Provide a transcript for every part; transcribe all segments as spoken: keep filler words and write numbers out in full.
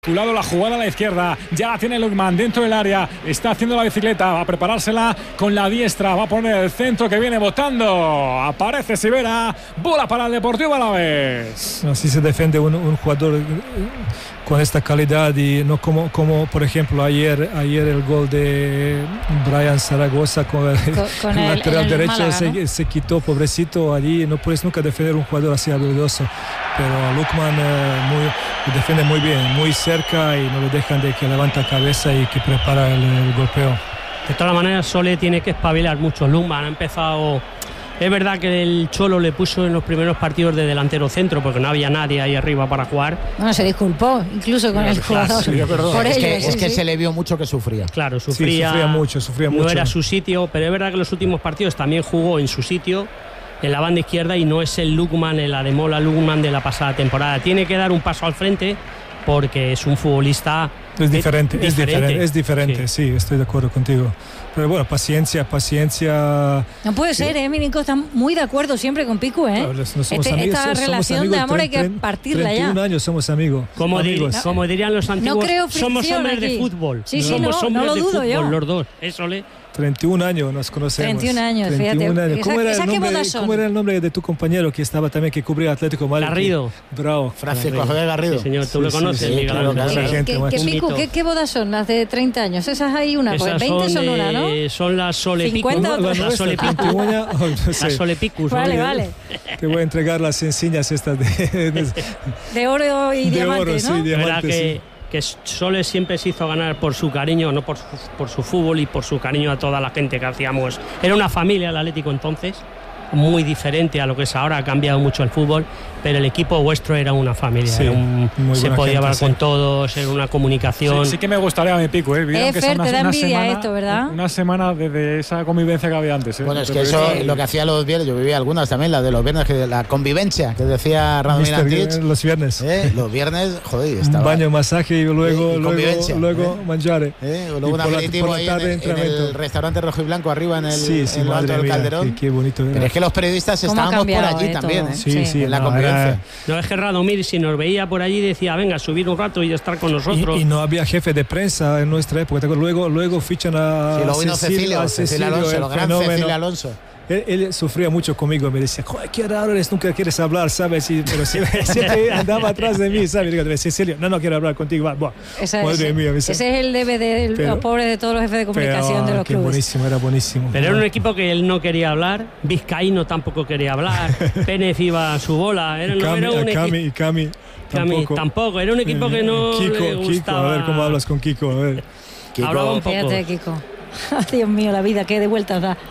Culado la jugada a la izquierda, ya la tiene Lukman dentro del área, está haciendo la bicicleta, va a preparársela con la diestra, va a poner el centro que viene botando, aparece Sivera, bola para el Deportivo Alavés. Así se defiende un, un jugador con esta calidad y no como, como por ejemplo ayer ayer el gol de Brian Zaragoza con el, con, con el el lateral el derecho, Málaga, se, ¿no? se quitó, pobrecito, allí no puedes nunca defender un jugador así habilidoso, pero Lukman eh, muy, defiende muy bien, muy cerca y no le dejan de que levanta cabeza y que prepara el, el golpeo. De todas maneras, Sole tiene que espabilar mucho. Lukman ha empezado. Es verdad que el Cholo le puso en los primeros partidos de delantero centro porque no había nadie ahí arriba para jugar. Bueno, se disculpó incluso con el jugador. Sí, por es ello, que, sí, es que sí. se le vio mucho que sufría. Claro, sufría, Sí, sufría mucho, sufría no mucho. era su sitio, pero es verdad que en los últimos partidos también jugó en su sitio, en la banda izquierda, y no es el Lukman, el Ademola Lukman de la pasada temporada. Tiene que dar un paso al frente porque es un futbolista. Es diferente, es diferente, es diferente, sí. sí, estoy de acuerdo contigo. Pero bueno, paciencia, paciencia. No puede ser, ¿eh? Mirico está muy de acuerdo siempre con Picu, ¿eh? Claro, no somos Este- amigos, esta somos relación amigos, de amor hay que treinta, partirla treinta y uno ya. años somos amigos. Como, diri- amigos. como dirían los antiguos, No creo somos fricción hombres aquí. de fútbol. Sí, sí, somos no, no hombres lo de dudo fútbol yo. los dos. Eso le. treinta y un años nos conocemos. treinta y un años, treinta y un fíjate. años. ¿Cómo, Esa- era esa el qué nombre, bodas son. ¿Cómo era el nombre de tu compañero que estaba también, que cubría Atlético Madrid? Garrido. Bravo. Francisco Javier Garrido. Sí, señor, tú Sí, lo sí, conoces, sí, Miguel claro, Ángel. claro. ¿Qué, gente, qué- macho. qué, Un Picu, mito. ¿qué, qué bodas son las de treinta años? Esas hay una, pues Esas veinte son de- una, ¿no? Son las Solepicus. cincuenta La otras. Las nuestra, Solepicus. treinta y uno, oh, no sé. Las Solepicus. Vale, ¿no? vale. Te voy a entregar las enseñas estas de, de, De oro y de diamante, oro, ¿no? sí, Verdad diamantes, que, sí. que Sole siempre se hizo ganar por su cariño, no por su, por su fútbol y por su cariño a toda la gente que hacíamos. Era una familia el Atlético entonces, muy diferente a lo que es ahora, ha cambiado mucho el fútbol, pero el equipo vuestro era una familia, Sí, era un- muy se buena podía gente, hablar sí. con todos, era una comunicación. Sí, sí que me gustaría a mi Pico, ¿eh? Vieron Eh, que Fer, son te da una envidia semana, esto, ¿verdad? Una semana de, de esa convivencia que había antes, ¿eh? Bueno, es que Pero eso eso- es lo que hacía los viernes. Yo vivía algunas también, las de los viernes, que la convivencia que decía Radomir Mister Antich. los viernes. Eh, los viernes, joder, Un estaba. baño, masaje y luego, Y- y luego, convivencia, luego ¿eh? mangiare. Eh, Y luego un por la- aperitivo por la ahí en, tarde, el- en el entrenamiento. restaurante rojo y blanco arriba en el, Sí, sí, en lo alto madre del mía, Calderón. qué, qué bonito era. Pero es que los periodistas ¿Cómo ha estábamos por cambiado, allí eh, también, todo? ¿eh? Sí, Sí. sí, en la no, convivencia. era- No es que Radomir, si nos veía por allí, decía, venga, subir un rato y estar con nosotros. Y, y no había jefe de prensa en nuestra época. ¿te acuerdas? Luego, luego fichan a Sí, lo vino Cecilio, a Cecilio Alonso, el el gran fenómeno. Cecilio Alonso. Él, él sufría mucho conmigo, me decía, joder, qué raro eres, nunca quieres hablar, ¿sabes? Y, pero siempre, siempre andaba atrás de mí, ¿sabes? Y digo, Cecilio, no, no quiero hablar contigo. Va, buah. Esa- Madre ese, mía, me dice. ese es el debe de los Pero- pobres de todos los jefes de comunicación Pero, de los qué clubes. buenísimo, era buenísimo. Pero era un equipo que él no quería hablar, Vizcaíno tampoco quería hablar, Pérez iba a su bola, era, Y no, Cami, era un a Cami, equipo. y Cami, Cami tampoco. tampoco, era un equipo que no Kiko, le Kiko, gustaba. a ver cómo hablas con Kiko, a ver. Kiko, Hablaba un poco. Fíjate, Kiko. Dios mío, la vida, qué de vueltas da.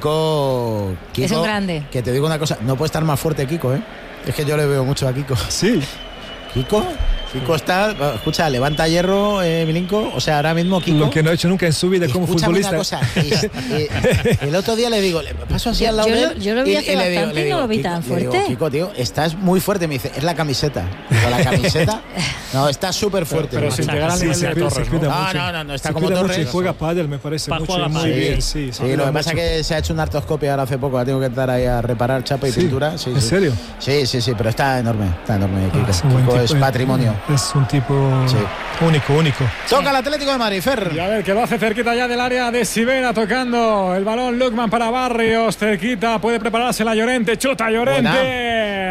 Kiko, Kiko, Es un grande. Que te digo una cosa, no puede estar más fuerte Kiko, ¿eh? Es que yo le veo mucho a Kiko. Sí. Kiko, Kiko está, escucha, levanta hierro, eh, Milinko, o sea, ahora mismo Kiko. Lo que no ha hecho nunca en su vida como Escúchame futbolista. una cosa, es, eh, el otro día le digo, le paso así Yo- al lado yo de lo- él yo lo vi y- hace y le digo- bastante le y no digo, lo vi Kiko, tan le digo, fuerte. Kiko, tío, estás muy fuerte. Me dice, es la camiseta. Digo, la camiseta. No, está súper fuerte. pero sin macho. llegar al Sí, nivel se de cuida- se Torres, cuida ¿no? No, mucho. no, no, no, está Se como cuida mucho Torres. y juega pádel, me parece Pa- mucho, juega y muy pádel. bien, sí. Sí, lo que pasa es que se ha hecho una artroscopia ahora hace poco, la tengo que estar ahí a reparar chapa y Sí. pintura. Sí, ¿En sí. serio? Sí, sí, sí, pero está enorme, está enorme Kiko. Ah, es un buen Kiko tipo, es eh. patrimonio. Es un tipo Sí. único, único. Toca el Atlético de Madrid, Fer. Y a ver, que lo hace cerquita ya del área de Sivera, tocando el balón Lukman para Barrios, cerquita, puede prepararse la Llorente, chuta Llorente,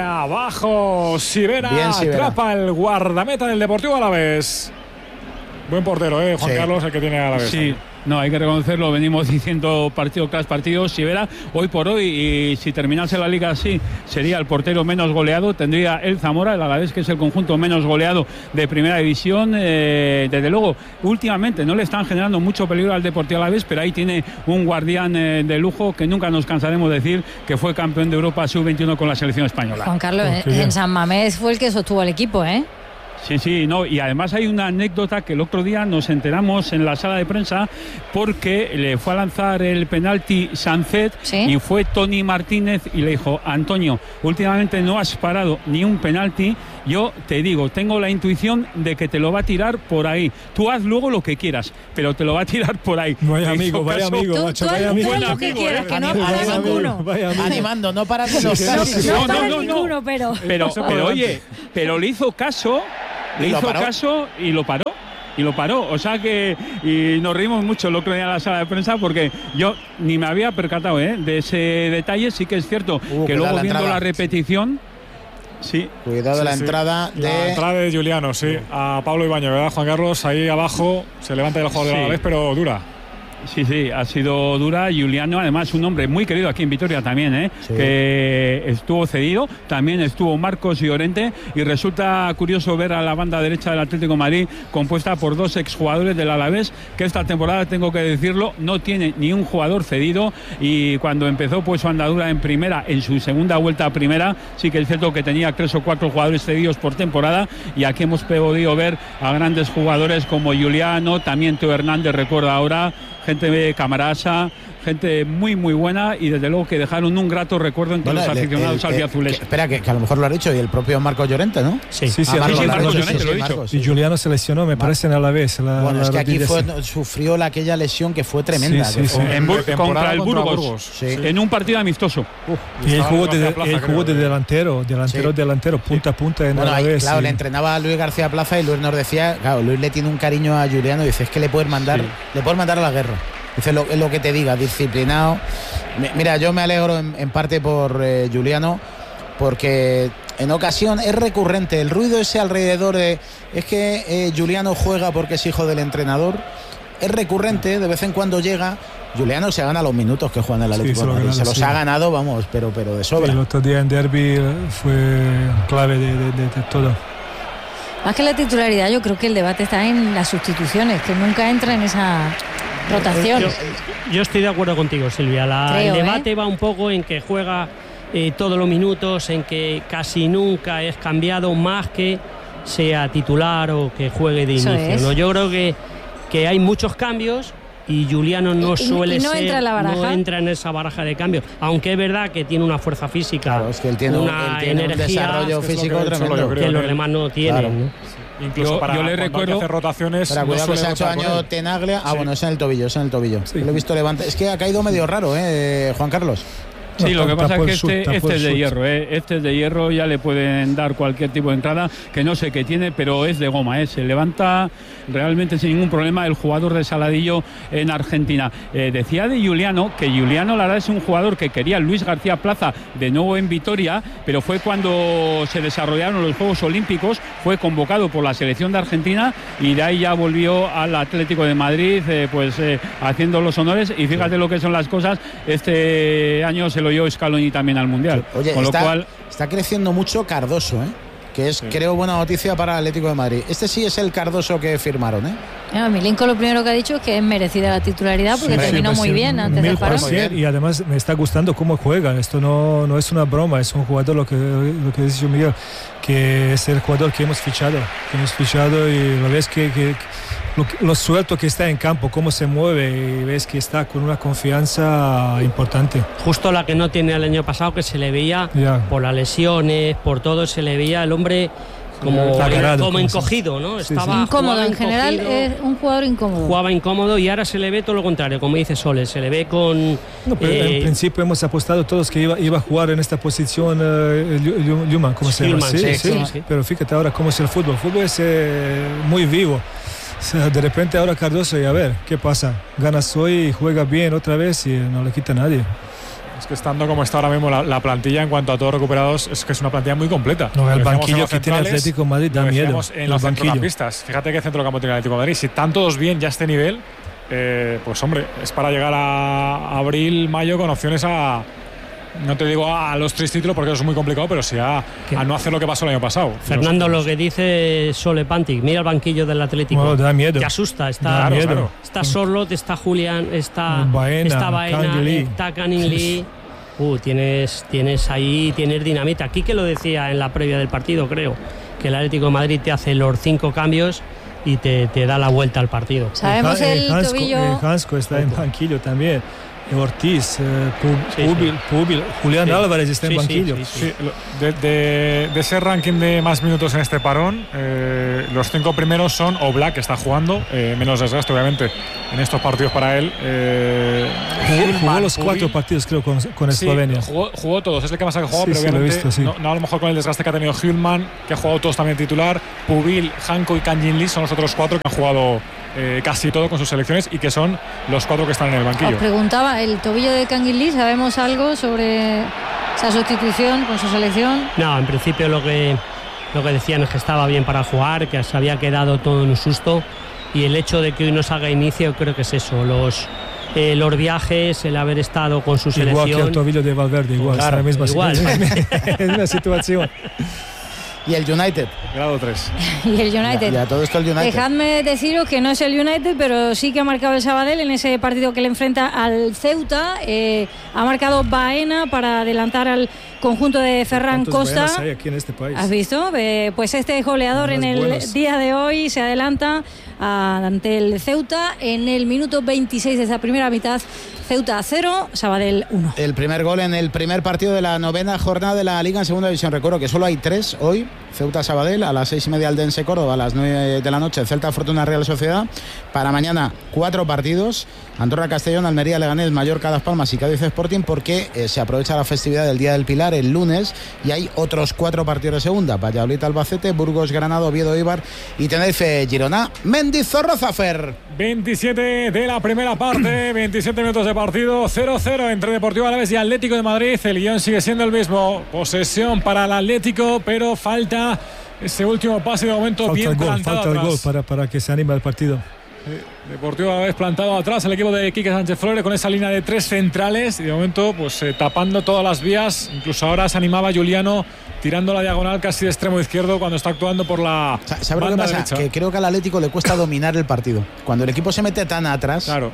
abajo Sivera, Bien, Sivera. atrapa el guardameta del Deportivo Alavés. Buen portero, ¿eh? Juan Sí. Carlos, el que tiene Alavés. Sí, no, hay que reconocerlo, venimos diciendo partido tras partido, Sivera, hoy por hoy, y si terminase la liga así, sería el portero menos goleado, tendría el Zamora, el Alavés, que es el conjunto menos goleado de primera división. Eh, desde luego, últimamente no le están generando mucho peligro al Deportivo Alavés, pero ahí tiene un guardián eh, de lujo que nunca nos cansaremos de decir que fue campeón de Europa sub veintiuno con la selección española. Juan Carlos, Oh, qué en bien. San Mamés fue el que sostuvo al equipo, ¿eh? Sí, sí, no, y además hay una anécdota que el otro día nos enteramos en la sala de prensa porque le fue a lanzar el penalti Sancet ¿Sí? y fue Tony Martínez y le dijo, Antonio, últimamente no has parado ni un penalti, yo te digo, tengo la intuición de que te lo va a tirar por ahí, tú haz luego lo que quieras, pero te lo va a tirar por ahí. Vaya Le amigo, hizo vaya caso- amigo, Tú, macho, tú vaya haz amigo. haz Buen lo que amigo, quieras, eh. que no Amigo, para amigo, ninguno. Vaya amigo. Animando, no para de los Sí, No, sí, sí. no No, para no, no, no. ninguno, pero... Pero, pero oye, pero le hizo caso le hizo caso y lo paró. Y lo paró, o sea que y nos reímos mucho el otro día en la sala de prensa porque yo ni me había percatado ¿eh? de ese detalle. Sí que es cierto uh, que luego la viendo la repetición. Sí. Cuidado sí, la sí. entrada de. La entrada de Giuliano, sí. A Pablo Ibáñez, ¿verdad, Juan Carlos? Ahí abajo se levanta el jugador sí. de la vez, pero dura. Sí, sí, ha sido dura. Giuliano, además, un hombre muy querido aquí en Vitoria también, ¿eh? Sí. Que estuvo cedido. También estuvo Marcos Llorente. Y resulta curioso ver a la banda derecha del Atlético de Madrid compuesta por dos exjugadores del Alavés, que esta temporada, tengo que decirlo, no tiene ni un jugador cedido. Y cuando empezó pues su andadura en primera, en su segunda vuelta a primera, sí que es cierto que tenía tres o cuatro jugadores cedidos por temporada. Y aquí hemos podido ver a grandes jugadores como Giuliano, también Teo Hernández, recuerdo ahora, gente de Camarasa, gente muy muy buena y desde luego que dejaron un grato recuerdo entre bueno, los aficionados albiazules. Espera, que, que a lo mejor lo ha dicho y el propio Marcos Llorente, ¿no? Sí, sí, sí, ah, Marcos, sí, Marcos, Marcos Llorente, sí, lo he dicho. Marcos, sí. Y Giuliano se lesionó, me parece, a la vez. La, bueno, la es que aquí fue, sí. sufrió la, aquella lesión que fue tremenda. Sí, que sí, fue sí. En Bur contra el Burgos, contra Burgos sí. en un partido amistoso. Uf, y él jugó, de, plaza, él jugó de delantero, delantero, sí. delantero, punta a punta en bueno, la ahí, vez. Claro, sí. le entrenaba a Luis García Plaza y Luis nos decía, claro, Luis le tiene un cariño a Giuliano y dice, es que le puedes mandar, sí. le puedes mandar a la guerra. Dice lo, es lo que te diga, disciplinado. Mira, yo me alegro en, en parte por eh, Giuliano, porque en ocasión es recurrente el ruido ese alrededor de es que eh, Giuliano juega porque es hijo del entrenador. Es recurrente, de vez en cuando llega. Giuliano se gana los minutos que juega en el Atlético sí, de Madrid. Se, se los sí. ha ganado, vamos, pero, pero de sobra. El otro día en Derby fue clave de, de, de, de todo. Más que la titularidad, yo creo que el debate está en las sustituciones, que nunca entra en esa rotación. Yo, yo estoy de acuerdo contigo, Silvia. La, Creo, el debate ¿eh? va un poco en que juega eh, todos los minutos, en que casi nunca es cambiado, más que sea titular o que juegue de Eso inicio. es. ¿no? Yo creo que, que hay muchos cambios y Giuliano no y, suele y no ser, entra en la baraja. no entra en esa baraja de cambios, aunque es verdad que tiene una fuerza física, claro, es que él tiene, una él tiene energía, un desarrollo físico que tremendo, yo creo, que los él. demás no tienen. Claro. ¿no? Incluso yo, para yo le recuerdo hacer rotaciones. Para cuidado no que se ha hecho año Tenaglia. Ah, sí. bueno, es en el tobillo, es en el tobillo. Sí. Lo he visto levantar. Es que ha caído medio raro, ¿eh, Juan Carlos? Sí, no, lo que pasa es que este, shoot, este es de hierro, ¿eh? Este es de hierro, ya le pueden dar cualquier tipo de entrada, que no sé qué tiene, pero es de goma, ¿eh? Se levanta realmente sin ningún problema el jugador de Saladillo en Argentina. Eh, decía de Giuliano, que Giuliano la verdad es un jugador que quería Luis García Plaza de nuevo en Vitoria, pero fue cuando se desarrollaron los Juegos Olímpicos, fue convocado por la selección de Argentina y de ahí ya volvió al Atlético de Madrid, eh, pues eh, haciendo los honores, y fíjate sí. lo que son las cosas, este año se lo llevó Scaloni también al Mundial. Sí. Oye, con está, lo cual está creciendo mucho Cardoso, ¿eh? Que es, sí. creo, buena noticia para el Atlético de Madrid. Este sí es el Cardoso que firmaron, ¿eh? No, Milinko lo primero que ha dicho es que es merecida la titularidad porque sí, terminó sí, muy bien antes del parón. Y además me está gustando cómo juegan. Esto no, no es una broma, es un jugador, lo que, lo que dice Miguel, que es el jugador que hemos fichado. Que hemos fichado y lo ves que, que lo, lo suelto que está en campo, cómo se mueve, y ves que está con una confianza importante. Justo la que no tiene el año pasado, que se le veía yeah. por las lesiones, por todo, se le veía el hombre como, Tacarado, como encogido, ¿no? Sí, Estaba sí. incómodo, en general es un jugador incómodo. Jugaba incómodo y ahora se le ve todo lo contrario, como dice Soles, se le ve con... No, pero eh, en principio hemos apostado todos que iba, iba a jugar en esta posición uh, Lluman, ¿cómo se llama? Sí, sí, sí, sí. Pero fíjate ahora cómo es el fútbol. El fútbol es eh, muy vivo. O sea, de repente ahora Cardoso, y a ver, ¿qué pasa? Ganas hoy, juega bien otra vez y no le quita a nadie. Es que estando como está ahora mismo la, la plantilla en cuanto a todos recuperados, es que es una plantilla muy completa. No, el banquillo que tiene Atlético de Madrid da miedo. En los centrocampistas, fíjate qué centrocampo tiene el Atlético de Madrid. Si están todos bien ya a este nivel, eh, pues hombre, es para llegar a abril, mayo con opciones a... No te digo a los tres títulos porque eso es muy complicado, pero sí a, a no hacer lo que pasó el año pasado. Fernando, lo que dice Sole Pantic, mira el banquillo del Atlético. No, da miedo. Te asusta. Está, da miedo. Claro. Está Sorlot, está Julián, está Baena, está Baena, Lee. está Canning Lee. Uh, tienes, tienes ahí, tienes dinamita. Aquí que lo decía en la previa del partido, creo, que el Atlético de Madrid te hace los cinco cambios y te, te da la vuelta al partido. Sabemos el, el Hansko, tobillo. El Hansko está en banquillo también. Ortiz, eh, Pub, Sí, Pubil, sí. Pubil, Julián Sí. Álvarez está en Sí, sí, banquillo. sí, sí. Sí, de, de, de ese ranking de más minutos en este parón, eh, los cinco primeros son Oblak, que está jugando, eh, menos desgaste obviamente en estos partidos para él. Eh, Jugó, Hillman, jugó los Pubil. cuatro partidos, creo, con, con Sí, Eslovenia. jugó, jugó todos, es el que más ha jugado, Sí, pero sí, lo he obviamente visto, sí. no, no a lo mejor con el desgaste que ha tenido Hillman, que ha jugado todos también titular. Pubil, Hanko y Kangin Lee son los otros cuatro que han jugado eh, casi todo con sus selecciones y que son los cuatro que están en el banquillo. Os preguntaba, el tobillo de Kangin Lee, ¿sabemos algo sobre esa sustitución con su selección? No, en principio lo que, lo que decían es que estaba bien para jugar, que se había quedado todo en un susto, y el hecho de que hoy no salga inicio creo que es eso, los, eh, los viajes, el haber estado con su Igual que el selección. tobillo de Valverde, igual, Claro, está en la misma igual. situación. Es una situación. Y el United. Grado tres. Y el United. Ya, ya todo esto el United. Dejadme deciros que no es el United, pero sí que ha marcado el Sabadell en ese partido que le enfrenta al Ceuta. Eh, ha marcado Baena para adelantar al conjunto de Ferran ¿Cuántos Costa. buenos hay aquí en este país? ¿Has visto? Eh, pues este goleador Los en el buenos. día de hoy se adelanta a- ante el Ceuta en el minuto veintiséis de esa primera mitad. Ceuta cero, Sabadell uno. El primer gol en el primer partido de la novena jornada de la Liga en Segunda División. Recuerdo que solo hay tres hoy. Ceuta Sabadell, a las seis y media Aldense Córdoba, a las nueve de la noche Celta Fortuna Real Sociedad. Para mañana cuatro partidos: Andorra Castellón, Almería Leganés, Mallorca Las Palmas y Cádiz Sporting, porque eh, se aprovecha la festividad del Día del Pilar el lunes y hay otros cuatro partidos de segunda: Valladolid Albacete, Burgos Granada, Oviedo Eibar y Tenerife Girona Mendizorroza. Fer. veintisiete de la primera parte, veintisiete minutos de partido, cero cero entre Deportivo Alavés y Atlético de Madrid. El guión sigue siendo el mismo, posesión para el Atlético, pero falta ese último pase de momento. Falta bien el gol, plantado falta el atrás. gol para, para que se anime el partido. Deportivo Alavés plantado atrás, el equipo de Quique Sánchez Flores con esa línea de tres centrales y de momento pues eh, tapando todas las vías. Incluso ahora se animaba Juliano tirando la diagonal casi de extremo izquierdo cuando está actuando por la ¿Sabes lo que banda pasa? derecha. Que creo que al Atlético le cuesta dominar el partido. Cuando el equipo se mete tan atrás, Claro.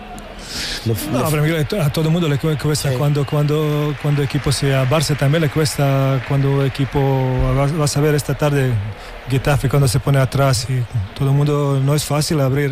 le- No, le- pero mira, a todo el mundo le cu- cuesta Sí. cuando cuando cuando equipo sea Barça también le cuesta cuando equipo vas, vas a ver esta tarde Getafe cuando se pone atrás y todo el mundo no es fácil abrir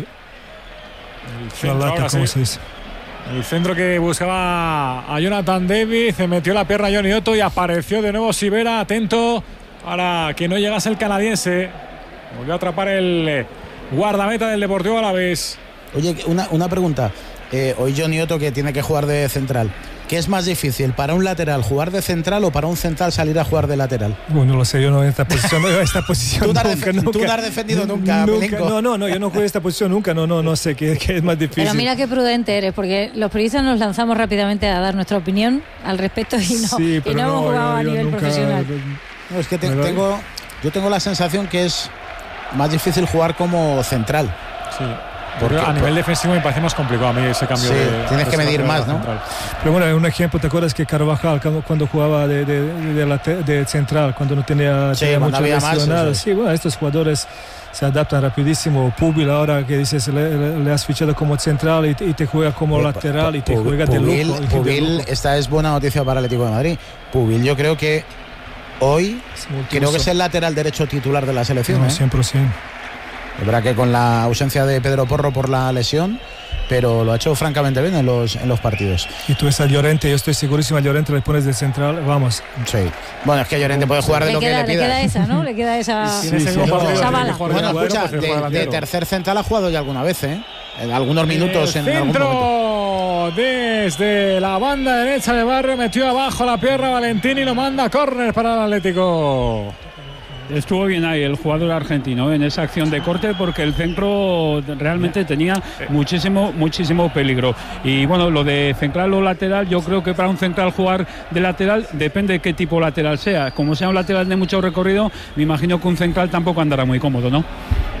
El la centro, lata, ahora como sí. se dice. El centro que buscaba a Jonathan David, se metió la pierna a Johnny Otto y apareció de nuevo Sivera, atento para que no llegase el canadiense. Volvió a atrapar el eh, guardameta del Deportivo Alavés. Oye, una, una pregunta. Eh, hoy Johnny Otto, que tiene que jugar de central. ¿Qué es más difícil, para un lateral jugar de central o para un central salir a jugar de lateral? Bueno, no lo sé, yo no en esta posición, no en esta posición Tú no has nunca, defe- tú nunca. no has defendido nunca, Milenko. No, no, no, yo no jugué esta posición nunca, no, no, no sé qué, qué es más difícil. Pero mira qué prudente eres, porque los periodistas nos lanzamos rápidamente a dar nuestra opinión al respecto y no, Sí, y pero no hemos no, jugado yo- a yo nivel nunca- profesional. No, es que te- Pero- tengo, yo tengo la sensación que es más difícil jugar como central. Sí. ¿Por Porque qué? a nivel defensivo me parece más complicado a mí ese cambio Sí, de. tienes de que medir central a más, ¿no? central. Pero bueno, un ejemplo, ¿te acuerdas que Carvajal cuando, cuando jugaba de, de, de, late- de central, cuando no tenía, Sí, tenía cuando mucho había más, lesionado? sí, sí. Sí, bueno, estos jugadores se adaptan rapidísimo. Pubil ahora que dices, le, le- le has fichado como central y, te- y te juega como Eh, lateral y te Pu- juega de Pubil- lujo. y de Pubil, lujo. esta es buena noticia para el Atlético de Madrid. Pubil, yo creo que hoy Es multiuso. creo que es el lateral derecho titular de la selección. No, ¿eh? cien por ciento. Es verdad que con la ausencia de Pedro Porro por la lesión, pero lo ha hecho francamente bien en los, en los partidos. Y tú ves a Llorente, yo estoy segurísimo a Llorente le pones de central, vamos. Sí. Bueno, es que Llorente puede jugar de Le lo queda, que le le queda pidas. esa, ¿no? Le queda esa. Sí, en ese sí, mismo no, partido esa tiene que bala. jugar Bueno, de cuadro, escucha, pues tiene que de, jugar de delantero. tercer central ha jugado ya alguna vez, ¿eh? En algunos minutos en algún momento. Centro desde la banda derecha de Barrio, metió abajo la pierna Valentín y lo manda a córner para el Atlético. Estuvo bien ahí el jugador argentino, ¿eh? En esa acción de corte, porque el centro realmente tenía muchísimo, muchísimo peligro. Y bueno, lo de central o lateral, yo creo que para un central jugar de lateral depende de qué tipo lateral sea. Como sea un lateral de mucho recorrido, me imagino que un central tampoco andará muy cómodo, ¿no?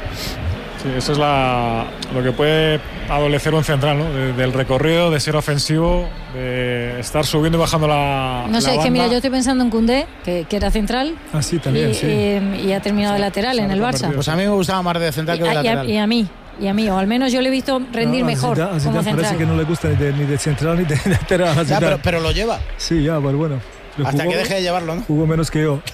Sí, eso es la, lo que puede adolecer un central, ¿no? De- del recorrido, de ser ofensivo, de estar subiendo y bajando la. No sé, la es que mira, banda. yo estoy pensando en Koundé, que, que era central Así y, también, sí. y- y ha terminado de lateral se ha en el Barça. reconvertido. Pues a mí me gustaba más de central Y que de a, y a- lateral. y a mí, y a mí, o al menos yo le he visto rendir No, a mejor Zidane- a como Zidane parece que central. no le gusta ni de, ni de central ni de lateral. a Ya, Zidane. pero, pero lo lleva. Sí, ya, pero bueno. Hasta jugó, que deje de llevarlo, ¿no? Jugó menos que yo.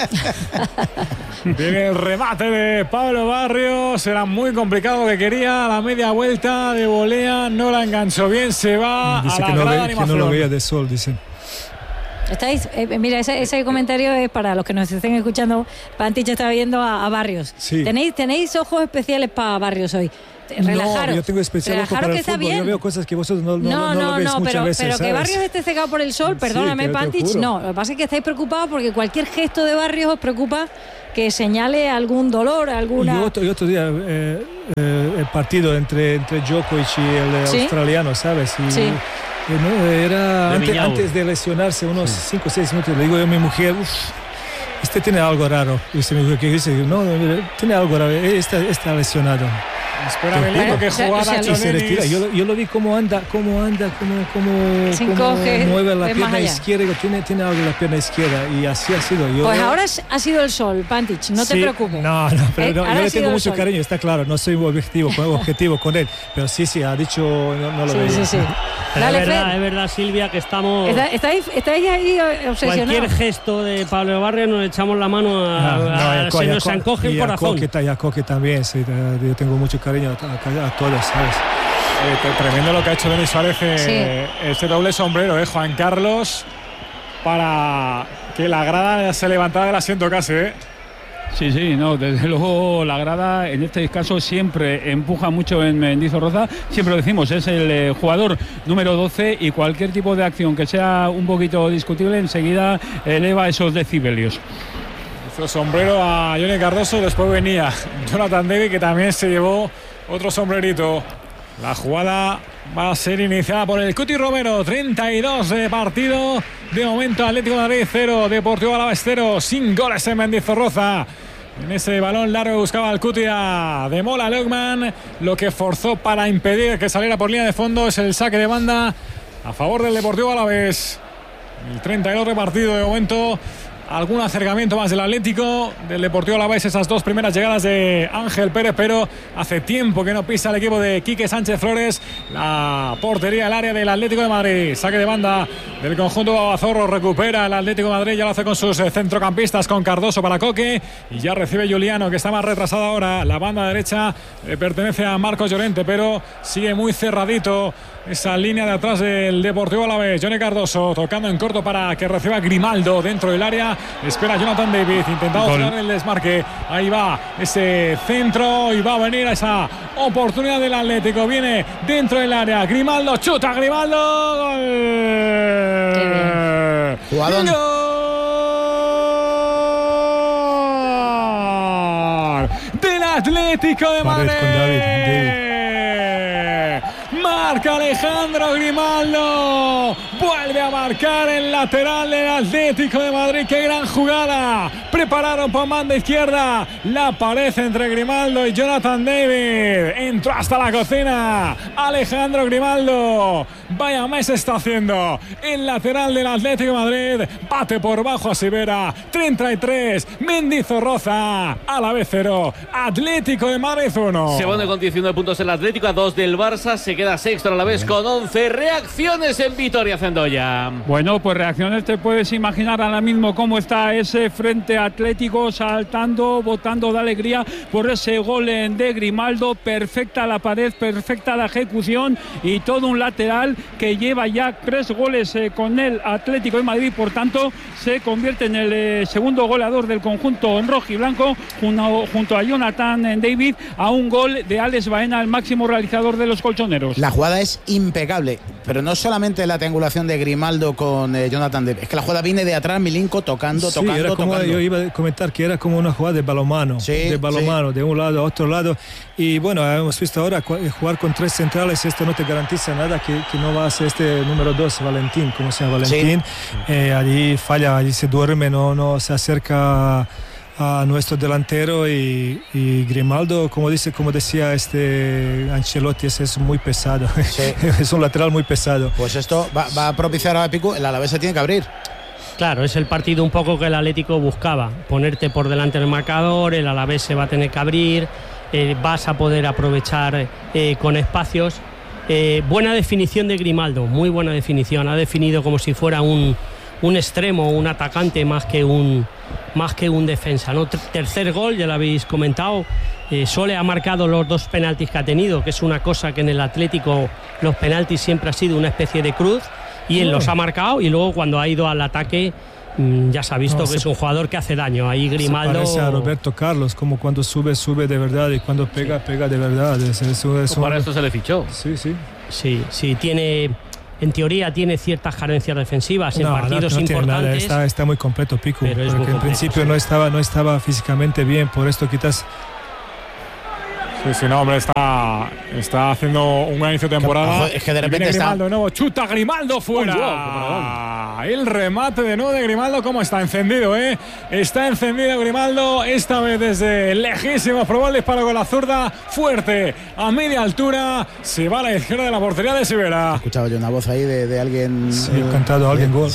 Viene el remate de Pablo Barrios. Era muy complicado lo que quería. La media vuelta de volea no la enganchó bien. Se va dice a la que, no grada ve, que no lo veía de sol, dicen. Estáis, eh, mira, ese, ese comentario es para los que nos estén escuchando. Pantich está viendo a, a Barrios. Sí. ¿Tenéis, tenéis ojos especiales para Barrios hoy. Relajaros. No, yo tengo especial ojo para el fútbol. Bien. Yo veo cosas que vosotros no, no, no, no, no lo veis no, muchas pero, veces, pero ¿sabes? que Barrios esté cegado por el sol, perdóname, sí, Pantich, no. Lo que pasa es que estáis preocupados porque cualquier gesto de Barrios os preocupa que señale algún dolor, alguna... Y otro, y otro día, eh, eh, el partido entre, entre Djokovic y el ¿sí? australiano, ¿sabes? Y, sí. No, era antes, antes de lesionarse, unos cinco o seis minutos, le digo yo a mi mujer, uff, este tiene algo raro. Y se me dijo, ¿qué dice? No, tiene algo raro, está, está lesionado. Espera, Melito, que jugara y se retira. Yo, yo lo vi cómo anda, cómo anda, cómo, cómo, se cómo encoge, mueve la pierna izquierda. Tiene, tiene algo en la pierna izquierda y así ha sido. Yo, pues yo, ahora ha sido el sol, Pantich, no sí, te preocupes. No, no, pero ¿Eh? no, yo le tengo mucho cariño, está claro. No soy objetivo, objetivo con él, pero sí, sí, ha dicho, no, no lo sí, veo. Sí, sí. Dale, es verdad, es verdad, Silvia, que estamos... Está, estáis, estáis ahí obsesionados. Cualquier gesto de Pablo Barrios nos echamos la mano a... No, no, a, a se nos encoge el corazón. Y a Coque también, sí, yo tengo mucho cariño a, a todos, ¿sabes? Eh, tremendo lo que ha hecho Denis Suárez, eh, sí. Este doble sombrero, eh, Juan Carlos, para que la grada se levantara del asiento casi, eh. Sí, sí, no, desde luego la grada en este caso siempre empuja mucho en Mendizorroza, siempre lo decimos, es el eh, jugador número doce y cualquier tipo de acción que sea un poquito discutible enseguida eleva esos decibelios. Hizo sombrero a Johnny Cardoso, después venía Jonathan David, que también se llevó otro sombrerito. La jugada va a ser iniciada por el Cuti Romero. treinta y dos de partido. De momento Atlético de Madrid cero, Deportivo Alavés cero, sin goles en Mendizorroza. En ese balón largo buscaba el Cuti a de Mola Leukman. Lo que forzó para impedir que saliera por línea de fondo es el saque de banda a favor del Deportivo Alavés. El treinta y dos de partido de momento. Algún acercamiento más del Atlético, del Deportivo Alavés, esas dos primeras llegadas de Ángel Pérez, pero hace tiempo que no pisa el equipo de Quique Sánchez Flores. La portería del área del Atlético de Madrid. Saque de banda del conjunto Babazorro, recupera el Atlético de Madrid, ya lo hace con sus centrocampistas, con Cardoso para Coque, y ya recibe Juliano, que está más retrasado ahora. La banda derecha eh, pertenece a Marcos Llorente, pero sigue muy cerradito esa línea de atrás del Deportivo Alavés. Johnny Cardoso tocando en corto para que reciba Grimaldo dentro del área. Espera Jonathan David, intentando frenar el desmarque. Ahí va ese centro y va a venir a esa oportunidad del Atlético. Viene dentro del área. Grimaldo chuta, Grimaldo. ¡Gol! Qué bien. Jugadón. ¡Gol! Del Atlético de Madrid. Marca Alejandro Grimaldo, vuelve a marcar el lateral del Atlético de Madrid. Qué gran jugada, prepararon por banda izquierda, la pared entre Grimaldo y Jonathan David, entró hasta la cocina Alejandro Grimaldo. Vaya mes está haciendo el lateral del Atlético de Madrid, bate por bajo a Sivera. Treinta y tres, Mendizorroza, Alavés cero, Atlético de Madrid uno. Se pone con diecinueve puntos el Atlético, a dos del Barça, se queda sexto a la vez con once. Reacciones en Vitoria Zendoya. Bueno, pues reacciones, te puedes imaginar ahora mismo cómo está ese frente atlético, saltando, botando de alegría por ese gol de Grimaldo. Perfecta la pared, perfecta la ejecución y todo un lateral que lleva ya tres goles eh, con el Atlético de Madrid. Por tanto, se convierte en el eh, segundo goleador del conjunto en rojiblanco, junto, junto a Jonathan David, a un gol de Alex Baena, el máximo realizador de los colchoneros. La jugada es impecable, pero no solamente la triangulación de Grimaldo con eh, Jonathan David, es que la jugada viene de atrás, Milinko tocando, sí, tocando, era como, tocando. Yo iba a comentar que era como una jugada de balonmano, sí, de balonmano, sí. de un lado a otro lado. Y bueno, hemos visto ahora jugar con tres centrales, esto no te garantiza nada, que, que no va a ser este número dos, Valentín, como se llama Valentín. Sí. Eh, allí falla, allí se duerme, no, no se acerca a nuestro delantero y, y Grimaldo, como dice, como decía este Ancelotti, es, es muy pesado. Sí. Es un lateral muy pesado. Pues esto va, va a propiciar a Pico, el Alavés se tiene que abrir. Claro, es el partido un poco que el Atlético buscaba, ponerte por delante del marcador, el Alavés se va a tener que abrir, eh, vas a poder aprovechar eh, con espacios. Eh, buena definición de Grimaldo, muy buena definición, ha definido como si fuera un un extremo, un atacante más que un, más que un defensa, ¿no? Tercer gol, ya lo habéis comentado. Eh, Sole ha marcado los dos penaltis que ha tenido, que es una cosa que en el Atlético los penaltis siempre ha sido una especie de cruz, y él los ha marcado, y luego cuando ha ido al ataque mmm, ya se ha visto no, que se, es un jugador que hace daño. Ahí Grimaldo se parece a Roberto Carlos, como cuando sube, sube de verdad, y cuando pega, sí. pega de verdad. Es, es, es un... Para esto se le fichó. Sí, sí. Sí, sí, tiene... En teoría tiene ciertas carencias defensivas en no, partidos no, no importantes. Está, está muy completo Pico, pero es porque en principio sí. no estaba, no estaba físicamente bien, por esto quizás. Sí, sí, no, hombre, está, está haciendo un gran inicio de temporada. Es que de repente está... Grimaldo de nuevo, chuta Grimaldo fuera. Oh, wow, el remate de nuevo de Grimaldo, ¿cómo está encendido, eh? Está encendido Grimaldo, esta vez desde lejísimo, probó el disparo con la zurda, fuerte, a media altura, se va a la izquierda de la portería de Sivera. He escuchado yo una voz ahí de, de alguien... Sí, he cantado a alguien gol.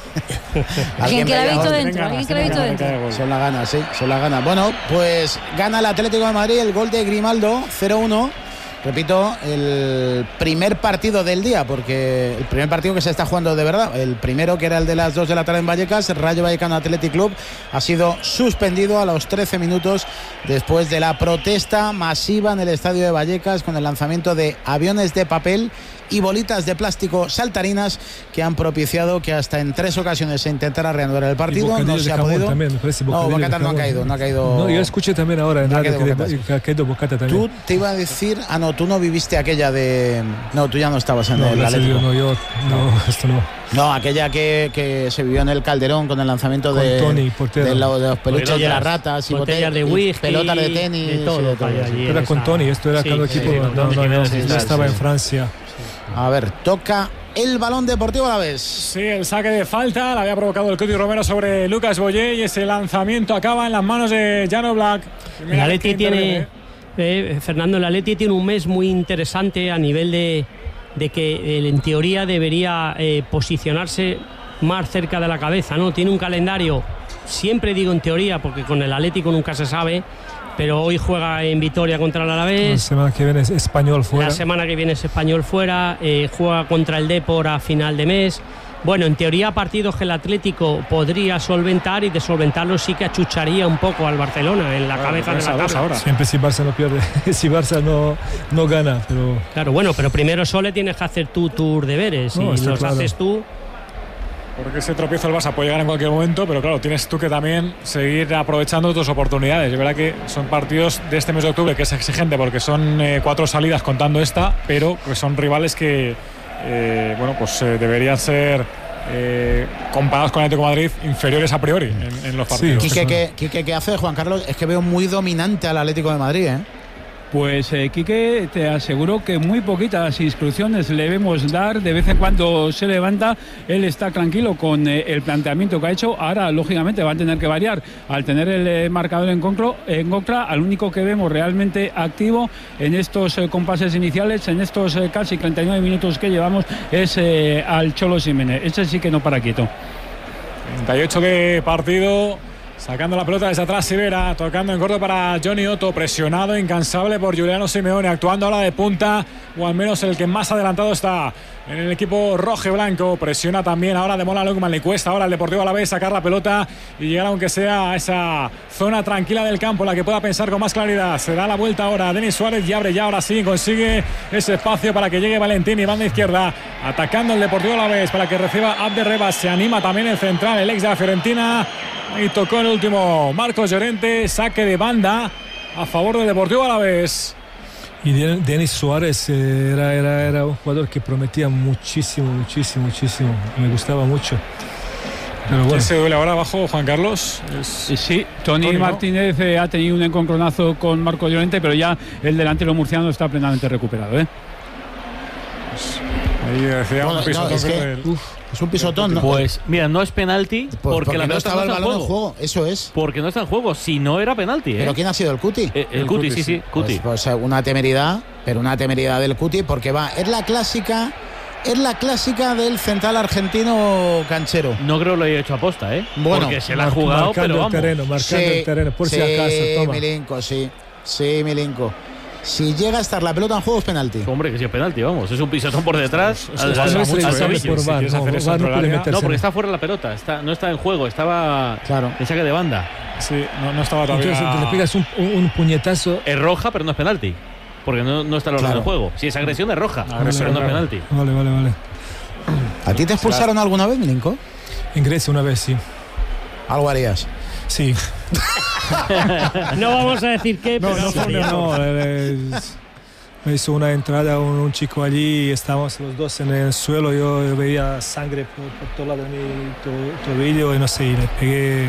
Alguien que la ha visto dentro, alguien que la ha visto dentro. Son las ganas, sí, son las ganas. Bueno, pues gana el Atlético de Madrid, el gol de Grimaldo, cero uno. Repito, el primer partido del día, porque el primer partido que se está jugando de verdad, el primero que era el de las dos de la tarde en Vallecas, Rayo Vallecano Athletic Club, ha sido suspendido a los trece minutos después de la protesta masiva en el estadio de Vallecas con el lanzamiento de aviones de papel y bolitas de plástico saltarinas que han propiciado que hasta en tres ocasiones se intentara reanudar el partido. No se ha podido. También, no, Bocata no ha caído, no ha caído. No, yo escuché también ahora en no radio que ha caído Bocata también. Tú te iba a decir, ah no, tú no viviste aquella de, no, tú ya no estabas en no, el Atlético. No, yo, no, esto no. No, aquella que, que se vivió en el Calderón con el lanzamiento con de, Tony, de, de los peluches botellas, de las ratas y botellas de whisky, pelotas de tenis, de todo. Sí, de todo sí. Era con Tony, esto era sí, cada equipo. Sí, no, no, no, no, sí, yo estaba sí. en Francia. A ver, toca el balón deportivo a la vez. Sí, el saque de falta, la había provocado el Cuti Romero sobre Lucas Boyé y ese lanzamiento acaba en las manos de Jan Oblak. El Atleti tiene, eh, Fernando, el Atleti tiene un mes muy interesante a nivel de, de que eh, en teoría debería eh, posicionarse más cerca de la cabeza, ¿no? Tiene un calendario, siempre digo en teoría, porque con el Atlético nunca se sabe, pero hoy juega en Vitoria contra el Alavés. La semana que viene es Español fuera. La semana que viene es Español fuera, eh, juega contra el Depor a final de mes. Bueno, en teoría partidos que el Atlético podría solventar y de solventarlo sí que achucharía un poco al Barcelona en la claro, cabeza de la tabla. Ahora. Siempre si Barça no pierde, si Barça no, no gana. Pero... Claro, bueno, pero primero solo tienes que hacer tú tus deberes no, y los claro. haces tú. Porque ese tropiezo el Barça puede llegar en cualquier momento, pero claro, tienes tú que también seguir aprovechando tus oportunidades. Es verdad que son partidos de este mes de octubre que es exigente porque son eh, cuatro salidas contando esta, pero que son rivales que eh, bueno, pues eh, deberían ser eh, comparados con el Atlético de Madrid inferiores a priori en, en los partidos. Sí, Quique, ¿qué, Quique, ¿qué hace Juan Carlos? Es que veo muy dominante al Atlético de Madrid, ¿eh? Pues eh, Quique, te aseguro que muy poquitas instrucciones le vemos dar. De vez en cuando se levanta, él está tranquilo con eh, el planteamiento que ha hecho. Ahora, lógicamente, va a tener que variar. Al tener el eh, marcador en, concro, en contra, al único que vemos realmente activo en estos eh, compases iniciales, en estos eh, casi treinta y nueve minutos que llevamos, es eh, al Cholo Simeone. Ese sí que no para quieto. treinta y ocho de partido. Sacando la pelota desde atrás Sivera, tocando en corto para Johnny Otto, presionado, incansable por Giuliano Simeone, actuando ahora de punta, o al menos el que más adelantado está en el equipo rojo y blanco. Presiona también ahora de Mola Lukman, le cuesta ahora al Deportivo Alavés sacar la pelota y llegar aunque sea a esa zona tranquila del campo, la que pueda pensar con más claridad. Se da la vuelta ahora a Denis Suárez y abre ya, ahora sí, consigue ese espacio para que llegue Valentín y banda izquierda, atacando el Deportivo Alavés para que reciba Abderrebas. Se anima también el central, el ex de la Fiorentina, y tocó el último Marcos Llorente, saque de banda a favor del Deportivo Alavés. Y Denis Suárez era, era, era un jugador que prometía muchísimo, muchísimo, muchísimo. Me gustaba mucho. Pero bueno. ¿Quién se duele ahora abajo, Juan Carlos? Es... Sí, Tony, Tony Martínez ¿no? eh, ha tenido un encontronazo con Marcos Llorente, pero ya el delantero murciano está plenamente recuperado, ¿eh? Pues ahí decía bueno, un pisotón. No, es, que, del... uf, es un pisotón, ¿no? Pues mira, no es penalti pues porque, porque la no estaba el no balón en juego. juego. Eso es. Porque no está en juego. Si no era penalti, ¿eh? ¿Pero quién ha sido el Cuti? Eh, el, el Cuti, sí, sí, Cuti. Pues, pues una temeridad, pero una temeridad del Cuti porque va. Es la clásica. Es la clásica del central argentino canchero. No creo que lo haya hecho aposta, ¿eh? Bueno, porque se la ha jugado, pero el vamos. terreno, marcando sí, el terreno, por sí, si acaso. Toma. Milinko, sí. Sí, Milinko. Si llega a estar la pelota en juego es penalti. Hombre, que si es penalti, vamos. Es un pisotón por detrás. Eso, al, eso al, pasa al, mucho, al ¿eh? tobillo. Si quieres hacer eso dentro del área. No, porque está fuera la pelota. Está, no está en juego. Estaba Claro. en saque de banda. Sí, no, no estaba todavía. Entonces le pegas un, un, un puñetazo. Es roja, pero no es penalti. Porque no, no está el orden Claro. del juego. Si es agresión, es roja. Agresión, pero no es claro. penalti. Vale, vale, vale. ¿A ti te expulsaron alguna vez, Milinko? En Grecia una vez, sí. Algo harías. Sí. No vamos a decir qué, No, pero no fue sí. un error. No, eh, me hizo una entrada un, un chico allí y estábamos los dos en el suelo. Yo, yo veía sangre por, por todo lado de mi to- tobillo y no sé, y le pegué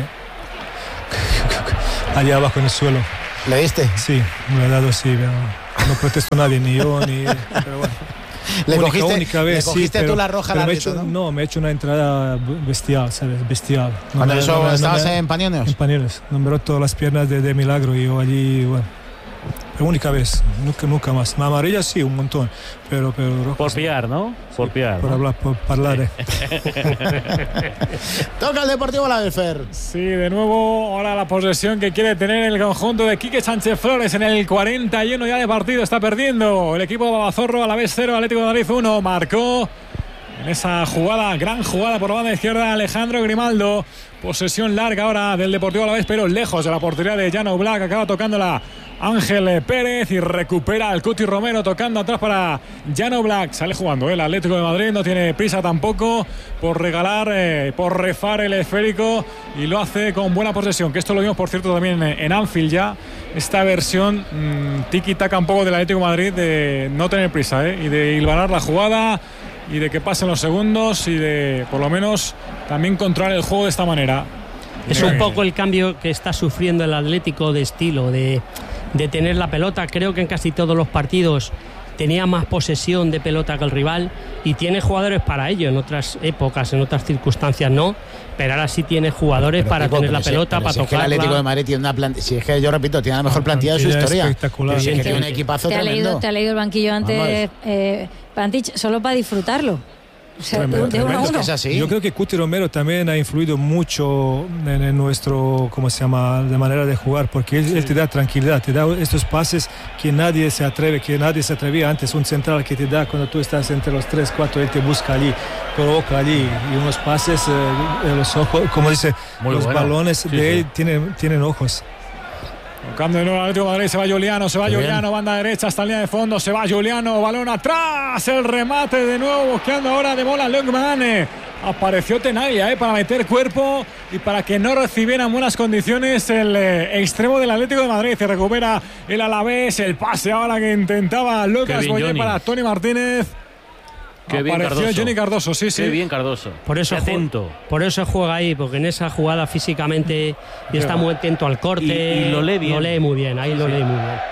allá abajo en el suelo. ¿Le diste? Sí, me he dado sí, pero no protestó nadie, ni yo, ni. Pero bueno. Le Única, cogiste, única vez, le sí, cogiste pero- tú la roja al pero me he árbitro, hecho, ¿no? me he hecho una entrada bestial, ¿sabes? Bestial. No Cuando me- eso no me- no estabas me- en Panionios. En Pañuelos. No me he roto las piernas de, de milagro y yo allí, bueno. Pero única vez, nunca, nunca más. Amarilla sí, un montón, pero, pero roja, Por sí. pillar, ¿no? Por pillar. Por ¿no? hablar, por hablar. Toca el Deportivo la Fer. Sí, de nuevo, ahora la posesión que quiere tener el conjunto de Quique Sánchez Flores en el cuarenta y uno ya de partido. Está perdiendo el equipo de Babazorro, a la vez cero, Atlético de Madrid uno. Marcó en esa jugada, gran jugada por la banda izquierda, Alejandro Grimaldo. Posesión larga ahora del Deportivo a la vez, pero lejos de la portería de Jan Oblak. Acaba tocándola Ángel Pérez y recupera al Cuti Romero tocando atrás para Jan Oblak. Sale jugando ¿eh? El Atlético de Madrid, no tiene prisa tampoco por regalar, eh, por refar el esférico y lo hace con buena posesión. Que esto lo vimos, por cierto, también en, en Anfield ya. Esta versión mmm, tiki-taka un poco del Atlético de Madrid de no tener prisa ¿eh? Y de hilvanar la jugada y de que pasen los segundos y de, por lo menos, también controlar el juego de esta manera. Es un poco el cambio que está sufriendo el Atlético de estilo, de, de tener la pelota. Creo que en casi todos los partidos tenía más posesión de pelota que el rival y tiene jugadores para ello. En otras épocas, en otras circunstancias no, pero ahora sí tiene jugadores Pero, para Pipo, tener pero la si- pelota, pero para si es que el tocarla. Atlético de Madrid tiene una plantilla. Si es que yo repito, tiene la mejor plantilla de su plantilla historia. espectacular. Pero si es que Sí, tiene un sí. equipazo Te ha, leído, tremendo. te ha leído el banquillo antes, Vamos. eh, Pantich, solo para disfrutarlo. O sea, Tremendo, de uno a tremendo. uno. Es así. Yo creo que Cuti Romero también ha influido mucho en, en nuestro, ¿cómo se llama?, de manera de jugar, porque él, él te da tranquilidad, te da estos pases que nadie se atreve, que nadie se atrevía antes, un central que te da cuando tú estás entre los tres, cuatro, él te busca allí, provoca allí, y unos pases, eh, los ojos, como dice, Muy los bueno. balones Sí, de sí. él tienen, tienen ojos. Tocando de nuevo al Atlético de Madrid, se va Juliano, se va Qué Juliano, bien. banda derecha hasta la línea de fondo, se va Juliano, balón atrás, el remate de nuevo, buscando ahora de bola Lukman. Apareció Tenaglia eh, para meter cuerpo y para que no recibieran buenas condiciones el eh, extremo del Atlético de Madrid. Se recupera el Alavés, el pase ahora que intentaba Lucas bien, Boyer Johnny. para Tony Martínez. Qué bien Apareció Cardoso. Johnny Cardoso, sí, sí. Qué bien Cardoso. Por eso, Qué ju- atento. por eso juega ahí, porque en esa jugada físicamente y está muy atento al corte. Y- y lo lee bien. Lo lee muy bien, ahí lo lee muy bien.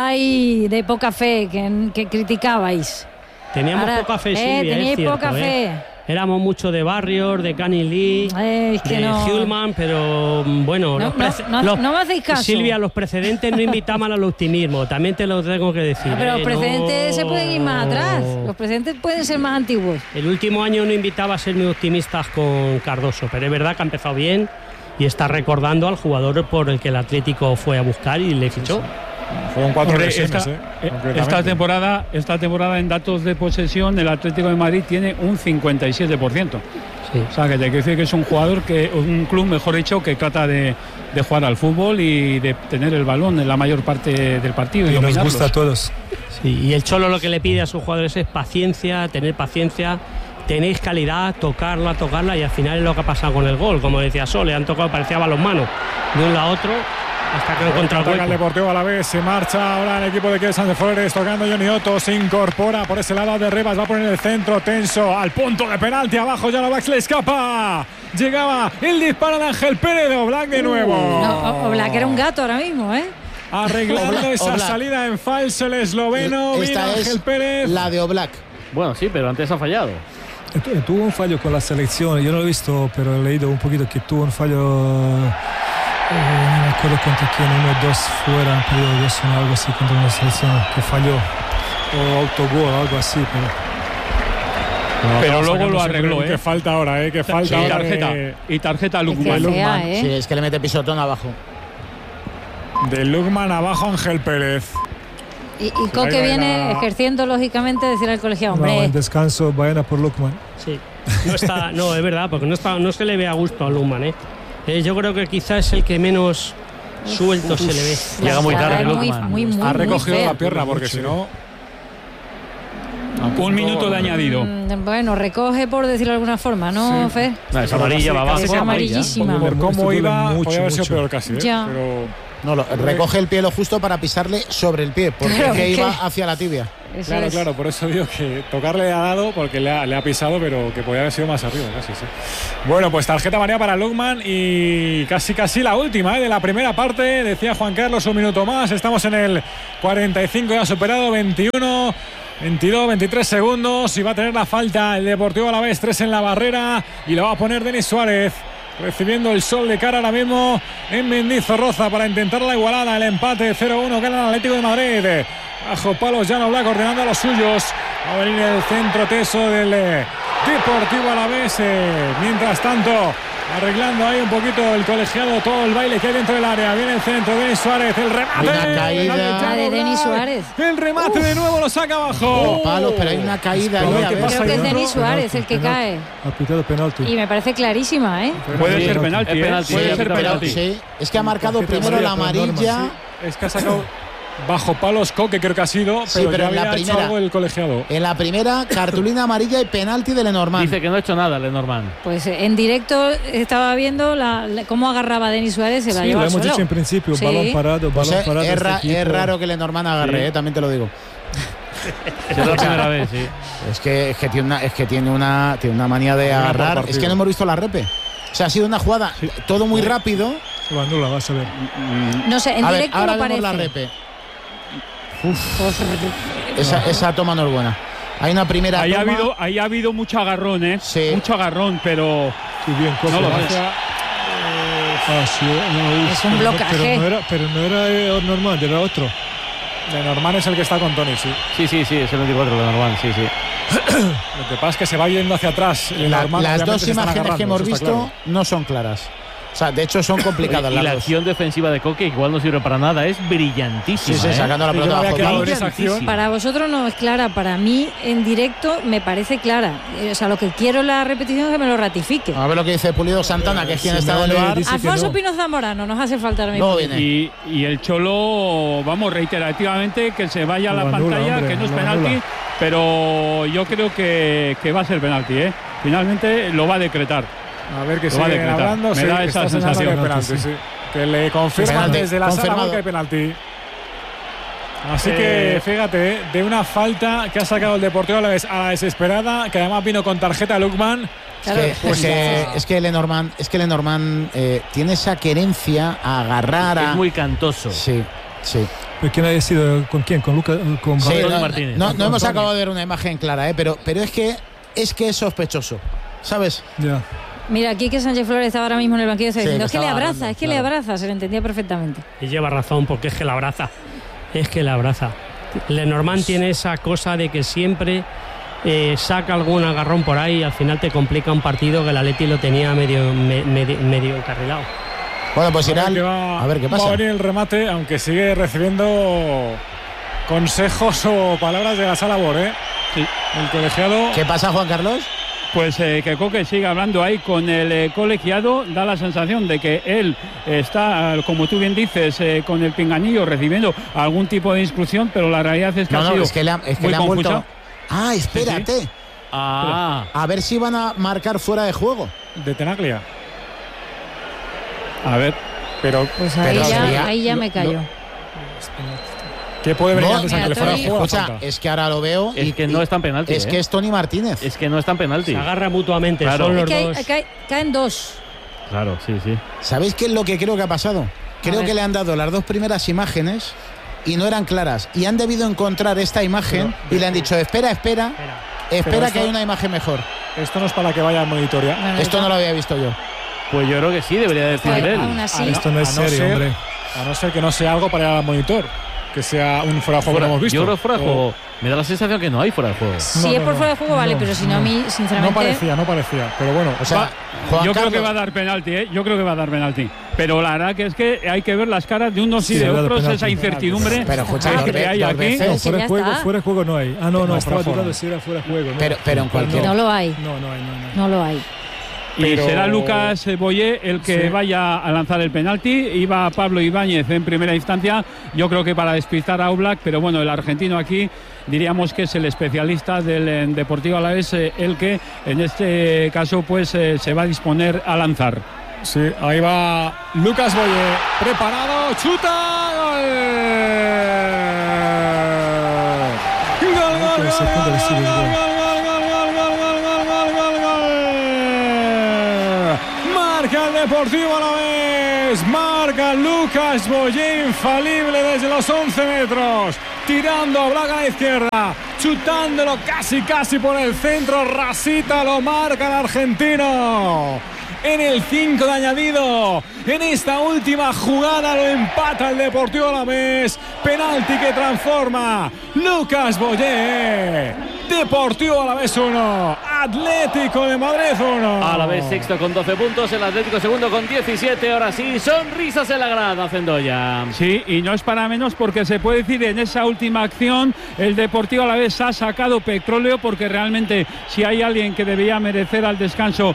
Ay, de poca fe, que, que criticabais. Teníamos Ahora, poca fe, eh, Silvia, teníais es cierto, poca ¿eh? fe. Éramos mucho de Barrios, de Cani Lee, Eh, es que de no. Hillman, pero mm, bueno, No, los no, prece- no- los- no me hacéis caso. Silvia, los precedentes no invitaban al optimismo, también te lo tengo que decir. Ah, pero ¿eh? los precedentes No- se pueden ir más atrás. Los precedentes pueden ser más antiguos. El último año no invitaba a ser muy optimistas con Cardoso, pero es verdad que ha empezado bien y está recordando al jugador por el que el Atlético fue a buscar y le fichó. Fueron cuatro Hombre, lesiones, esta, eh, eh, concretamente. esta temporada, esta temporada en datos de posesión el Atlético de Madrid tiene un cincuenta y siete por ciento. Sí. O sea, que te quiero decir que es un jugador, que un club, mejor dicho, que trata de, de jugar al fútbol y de tener el balón en la mayor parte del partido. Y Y nos dominarlos. gusta a todos. Sí, y el Cholo lo que le pide a sus jugadores es paciencia, tener paciencia, tenéis calidad, tocarla, tocarla, y al final es lo que ha pasado con el gol. Como decía Sol, le han tocado, parecía balonmano, de un lado a otro, hasta que han encontrado el Ataca el hueco. Deportivo a la vez, se marcha ahora el equipo de Quique Sánchez Flores, tocando Johnny Otto, se incorpora por ese lado de Rivas, va a poner el centro tenso al punto de penalti, abajo ya Oblak se le escapa, llegaba el disparo de Ángel Pérez de Oblak de nuevo. No, o- Oblak era un gato ahora mismo, ¿eh? Arreglando Oblak, esa Oblak. salida en falso el esloveno, vino Esta Ángel es Pérez. la de Oblak. Bueno, sí, pero antes ha fallado. Tu- Tuvo un fallo con la selección, yo no lo he visto, pero he leído un poquito que tuvo un fallo, eh, no me acuerdo contra quién, uno o dos fuera, han perdido dos o algo así contra una selección que falló, o autogol, algo así, pero Pero luego Sacando lo siempre arregló, Que ¿eh? falta ahora, ¿eh? Que falta Sí, ahora. tarjeta. de- Y tarjeta a Es que Lukman. fea, Lukman, ¿eh? Sí, es que le mete pisotón abajo. De Lukman abajo Ángel Pérez. Y, y Coque viene ejerciendo lógicamente decir al colegiado, hombre. No, en descanso, Baena por Lukman. Sí, no está, no, es verdad, porque no está, no se le ve a gusto a Lukman, ¿eh? Eh, yo creo que quizás es el que menos suelto Uf, se le ve. Llega muy tarde Lukman. Muy, muy, muy, ha recogido muy la pierna porque si no. Un minuto de añadido. Bueno, recoge por decirlo de alguna forma, ¿no, sí. Fer? No, es amarilla, va abajo. Es amarillísima. Por cómo iba, mucho, podía haber sido mucho. peor casi. ¿eh? Ya. Pero No, lo, recoge el pie lo justo para pisarle sobre el pie, porque Claro, es que ¿qué? iba hacia la tibia. Eso claro, es. claro, por eso digo que tocarle ha dado porque le ha, le ha pisado, pero que podía haber sido más arriba, casi, sí. Bueno, pues tarjeta amarilla para Lukman y casi casi la última ¿eh? de la primera parte. Decía Juan Carlos, un minuto más. Estamos en el cuarenta y cinco, ya superado, veintiuno, veintidós, veintitrés segundos. Y va a tener la falta el Deportivo Alavés, tres en la barrera. Y la va a poner Denis Suárez. Recibiendo el sol de cara ahora mismo en Mendizorroza para intentar la igualada, el empate cero uno gana el Atlético de Madrid. Bajo palos Jan Oblak ordenando a los suyos. Va a venir el centro teso del eh, Deportivo Alavés. Eh, mientras tanto, arreglando ahí un poquito el colegiado, todo el baile que hay dentro del área. Viene el centro, Denis Suárez, el remate. Una caída. La de Denis Suárez. El remate Uf. de nuevo lo saca abajo. Por palos, pero hay una caída ahí. A ver. Creo que es Denis Suárez el que penalti, cae. Ha pitado penalti. Y me parece clarísima, ¿eh? Puede Sí, ser penalti, es ¿eh? penalti, Puede sí, ser penalti. Sí, es que ha marcado primero la amarilla. Es que ha sacado bajo palos Coque, creo que ha sido, Sí, pero, pero ya en la había primera- hecho algo el colegiado. En la primera, cartulina amarilla y penalti de Lenormand. Dice que no ha hecho nada Lenormand. Pues eh, en directo estaba viendo la, la- cómo agarraba a Denis Suárez, se la Sí, lleva lo al hemos suelo. dicho en principio, Sí. balón parado, O balón sea, parado. es, este ra- equipo. es raro que Lenormand agarre, Sí. eh, también te lo digo. Es la primera vez, sí. Es que, es que tiene una, es que tiene una, tiene una manía de Una por agarrar. partido. Es que no hemos visto la repe. O sea, ha sido una jugada, todo muy rápido. Lo anula, vas a ver. No sé, en A ver, directo ahora no vemos parece. la repe. Esa, esa toma no es buena. Hay una primera Ahí ha, toma. habido, ahí ha habido mucho agarrón, ¿eh? Sí. Mucho agarrón, pero Sí, bien, Coque. no lo Gracias. ves. Ah, sí, no, uf, Es un pero no- blocaje. Pero no era, pero no era eh, normal, era otro. Lenormand es el que está con Tony, sí. Sí, sí, sí, es el veinticuatro Lenormand, sí, sí. Lo que pasa es que se va yendo hacia atrás. La- Lenormand, las obviamente, dos se están imágenes que agarrando, hemos eso está visto claro. no son claras. O sea, de hecho son complicadas Oye, y las la dos. acción defensiva de Coque, igual no sirve para nada, es brillantísima. Sí, sí, ¿eh? sacando la Sí, yo pelota me había bajo quedado palos. en esa acción. Para vosotros no es clara, para mí en directo me parece clara. Eh, O sea, lo que quiero en la repetición es que me lo ratifique. A ver lo que dice Pulido Santana, que es quien Si está no en el le bar. dice- que Alfonso no. Pino Zamorano, nos hace falta ahora mismo. Luego viene. Y, y el Cholo, vamos, reiterativamente, que se vaya a la Lo anula, pantalla, hombre, que no es lo penalti, anula. pero yo creo que, que va a ser penalti, ¿eh? Finalmente lo va a decretar. A ver que Lo va a siguen decretar. hablando. Me sí, da está esa señalando sensación. que hay penalti, Sí. sí. Que le confirman Penalti, desde la sala confirmado. que hay penalti. Así Eh, que fíjate, ¿eh? de una falta que ha sacado el Deportivo a la, des- a la desesperada, que además vino con tarjeta Lukman. Es que, Pues es que, es que Lenormand, es que Lenormand eh, tiene esa querencia a agarrar a. Es muy cantoso. Sí, sí. ¿Pero quién ha sido? ¿Con quién? ¿Con Lucas? ¿Con Sí, Antonio no, Martínez. no- no hemos Antonio. acabado de ver una imagen clara, ¿eh? pero, pero es que es que es sospechoso, ¿sabes? Ya. Mira, aquí que Sánchez Flores estaba ahora mismo en el banquillo está Sí, diciendo, que es que le estaba abraza, hablando, es que claro. le abraza, se le entendía perfectamente. Y lleva razón, porque es que la abraza. Es que la abraza. Lenormand tiene esa cosa de que siempre eh, saca algún agarrón por ahí y al final te complica un partido que el Atleti lo tenía medio, me- medio, medio encarrilado. Bueno, pues A irá. ver, al- que va, A ver qué va pasa. a venir el remate, aunque sigue recibiendo consejos o palabras de la sala Bor, ¿eh? Sí. El colegiado. ¿Qué pasa, Juan Carlos? Pues eh, que Coque sigue hablando ahí con el eh, colegiado, da la sensación de que él está, eh, como tú bien dices, eh, con el pinganillo recibiendo algún tipo de instrucción, pero la realidad es que No, ha no, sido es que le, han- es que muy le han vuelto. confusa. Ah, espérate. Ah, A ver si van a marcar fuera de juego. De Tenaglia. A ver, Pero, Pues ahí, Pero ya, sería- ahí ya me callo. ¿qué puede venir No, antes aunque le mira, fuera Tony- a juego? Escucha, falta? es que ahora lo veo. es y- que no y- es tan penalti. Es ¿eh? que es Tony Martínez. Es que no es tan penalti. Se agarra mutuamente, Claro. son Es los que hay- dos. cae- caen dos. Claro, sí, sí. ¿Sabéis qué es lo que creo que ha pasado? Creo ver. que le han dado las dos primeras imágenes y no eran claras. Y han debido encontrar esta imagen y le han dicho, espera, espera, Espera. espera Pero que esto- hay una imagen mejor. Esto no es para que vaya al monitor ya. Bueno, Esto no lo había visto yo. Pues yo creo que sí, debería decir Pues, él. aún así. Ah, Esto no es a no serio, ser- hombre. A no ser que no sea algo para ir al monitor. Que sea un fuera de juego que Fuera- no hemos visto. Yo creo que fuera de O- juego. Me da la sensación que no hay fuera de juego. Si No, es no, por no. fuera de juego, vale, No, pero si no, a mí, sinceramente. No parecía, no parecía. Pero bueno, O sea, Va- Juan yo creo Carlos- que va a dar penalti, ¿eh? Yo creo que va a dar penalti. pero la verdad que es que hay que ver las caras de unos sí, y de otros, esa incertidumbre pero, escucha, que, que hay aquí. No, fuera, de juego, fuera de juego no hay. Ah, no, no, no estaba dudando si era fuera de juego. No. Pero, pero en cualquier... No lo hay. No, no hay, no, no. No lo hay. Y pero... será Lucas Boyé el que sí. vaya a lanzar el penalti. Iba Pablo Ibáñez en primera instancia, yo creo que para despistar a Oblak, pero bueno, el argentino aquí diríamos que es el especialista del Deportivo Alavés, eh, el que en este caso pues eh, se va a disponer a lanzar. Sí, ahí va Lucas Boyé, preparado, chuta, gol. Gol, gol, gol, gol, gol, gol. Marca el Deportivo Alavés, marca Lucas Boyé, infalible desde los once metros, tirando a Oblak a la izquierda, chutándolo casi casi por el centro, rasita, lo marca el argentino. En el cinco de añadido, en esta última jugada lo empata el Deportivo Alavés, penalti que transforma Lucas Boyé. Deportivo Alavés uno, Atlético de Madrid uno. Alavés sexto con doce puntos, el Atlético segundo con diecisiete. Ahora sí, sonrisas en la grada, Cendoya. Sí, y no es para menos porque se puede decir en esa última acción el Deportivo Alavés ha sacado petróleo, porque realmente si hay alguien que debía merecer al descanso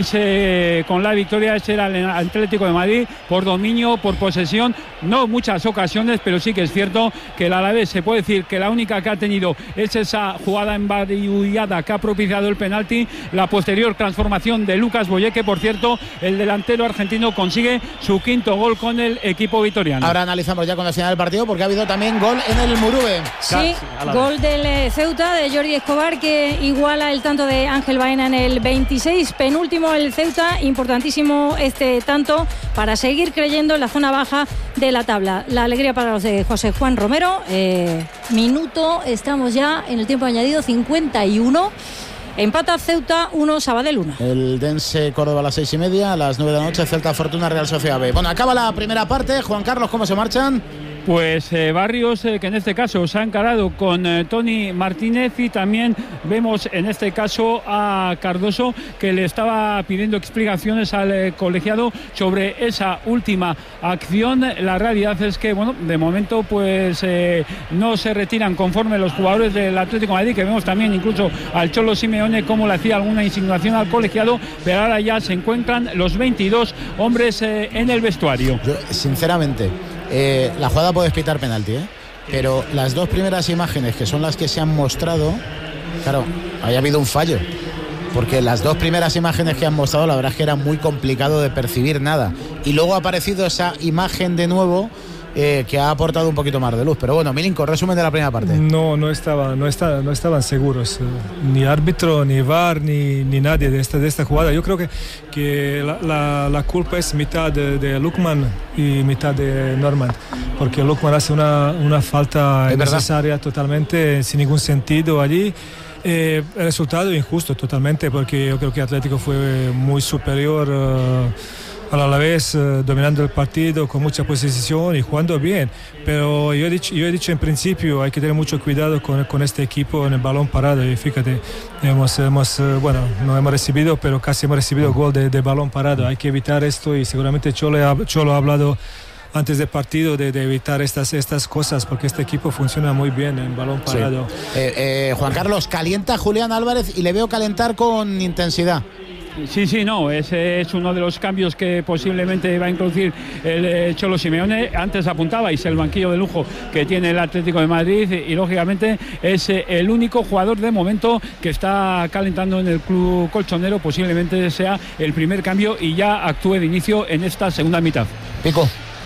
irse con la victoria, ese era el Atlético de Madrid, por dominio, por posesión, no muchas ocasiones, pero sí que es cierto que el Alavés se puede decir que la única que ha tenido es esa jugada embadillada que ha propiciado el penalti, la posterior transformación de Lucas Boyé, que por cierto el delantero argentino consigue su quinto gol con el equipo vitoriano. Ahora analizamos ya con la final del partido, porque ha habido también gol en el Murube. Sí, gol del Ceuta de Jordi Escobar, que iguala el tanto de Ángel Baena en el veintiséis, penúltimo el Ceuta, importantísimo este tanto para seguir creyendo en la zona baja de la tabla. La alegría para los de José Juan Romero. eh, minuto, estamos ya en el tiempo añadido, cincuenta y uno. Empata Ceuta uno, Sabadell uno. El Dense Córdoba a las seis y media, a las nueve de la noche, Celta Fortuna Real Sociedad B. Bueno, acaba la primera parte. Juan Carlos, ¿cómo se marchan? Pues eh, Barrios, eh, que en este caso se ha encarado con eh, Tony Martínez, y también vemos en este caso a Cardoso, que le estaba pidiendo explicaciones al eh, colegiado sobre esa última acción. La realidad es que, bueno, de momento pues eh, no se retiran conforme los jugadores del Atlético de Madrid, que vemos también incluso al Cholo Simeone como le hacía alguna insinuación al colegiado, pero ahora ya se encuentran los veintidós hombres eh, en el vestuario. Yo, sinceramente, Eh, la jugada puede pitar penalti, ¿eh? Pero las dos primeras imágenes, que son las que se han mostrado, claro, haya habido un fallo, porque las dos primeras imágenes que han mostrado, la verdad es que era muy complicado de percibir nada, y luego ha aparecido esa imagen de nuevo eh, que ha aportado un poquito más de luz. Pero bueno, Milinko, resumen de la primera parte. No, no, estaba, no, está, no estaban seguros, eh, ni árbitro, ni V A R, ni, ni nadie de esta, de esta jugada. Yo creo que, que la, la, la culpa es mitad de, de Lukman y mitad de Norman, porque Lukman hace una, una falta innecesaria totalmente, sin ningún sentido allí. Eh, el resultado injusto totalmente, porque yo creo que Atlético fue muy superior uh, al Alavés, uh, dominando el partido con mucha posesión y jugando bien, pero yo he dicho, yo he dicho en principio hay que tener mucho cuidado con, con este equipo en el balón parado, y fíjate, hemos, hemos uh, bueno, no hemos recibido, pero casi hemos recibido gol de, de balón parado. Hay que evitar esto, y seguramente Cholo, Cholo ha hablado antes del partido de, de evitar estas, estas cosas, porque este equipo funciona muy bien en balón parado. Sí. Eh, eh, Juan Carlos, calienta Julián Álvarez, y le veo calentar con intensidad. Sí, sí, no, ese es uno de los cambios que posiblemente va a introducir el eh, Cholo Simeone. Antes apuntabais el banquillo de lujo que tiene el Atlético de Madrid, y, y lógicamente es eh, el único jugador de momento que está calentando en el club colchonero. Posiblemente sea el primer cambio y ya actúe de inicio en esta segunda mitad. Pico.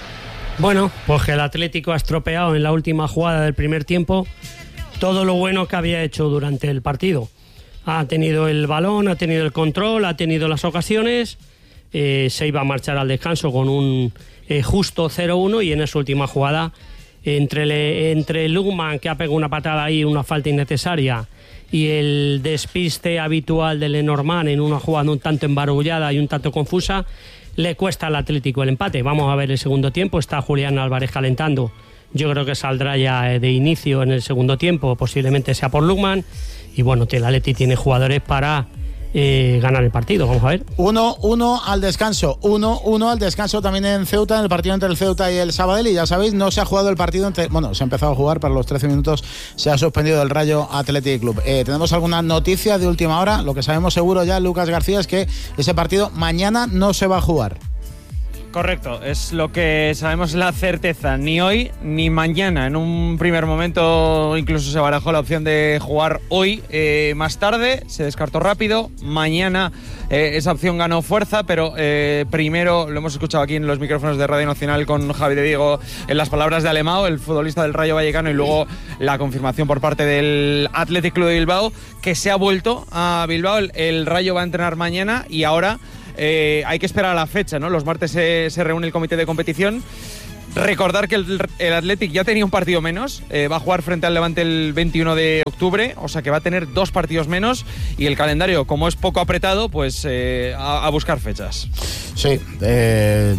Bueno, pues que el Atlético ha estropeado en la última jugada del primer tiempo todo lo bueno que había hecho durante el partido. Ha tenido el balón, ha tenido el control, ha tenido las ocasiones, eh, se iba a marchar al descanso con un eh, justo cero uno, y en esa última jugada, entre, le, entre Lukman, que ha pegado una patada ahí, una falta innecesaria, y el despiste habitual de Lenormand en una jugada un tanto embarullada y un tanto confusa, le cuesta al Atlético el empate. Vamos a ver el segundo tiempo. Está Julián Álvarez calentando. Yo creo que saldrá ya de inicio en el segundo tiempo, posiblemente sea por Lukman. Y bueno, el Atleti tiene jugadores para eh, ganar el partido. Vamos a ver. uno uno al descanso, uno uno al descanso también en Ceuta, en el partido entre el Ceuta y el Sabadell. Y ya sabéis, no se ha jugado el partido entre, bueno, se ha empezado a jugar para los trece minutos, se ha suspendido el Rayo Athletic Club. Eh, tenemos alguna noticia de última hora. Lo que sabemos seguro ya, Lucas García, es que ese partido mañana no se va a jugar. Correcto, es lo que sabemos, la certeza, ni hoy ni mañana. En un primer momento incluso se barajó la opción de jugar hoy, eh, más tarde, se descartó rápido. Mañana eh, esa opción ganó fuerza, pero eh, primero lo hemos escuchado aquí en los micrófonos de Radio Nacional con Javi de Diego en las palabras de Alemão, el futbolista del Rayo Vallecano, y luego la confirmación por parte del Athletic Club de Bilbao, que se ha vuelto a Bilbao. El, el Rayo va a entrenar mañana y ahora Eh, hay que esperar a la fecha, ¿no? Los martes se, se reúne el comité de competición. Recordar que el, el Athletic ya tenía un partido menos, eh, va a jugar frente al Levante el veintiuno de octubre, o sea que va a tener dos partidos menos, y el calendario, como es poco apretado, pues eh, a, a buscar fechas. Sí, eh...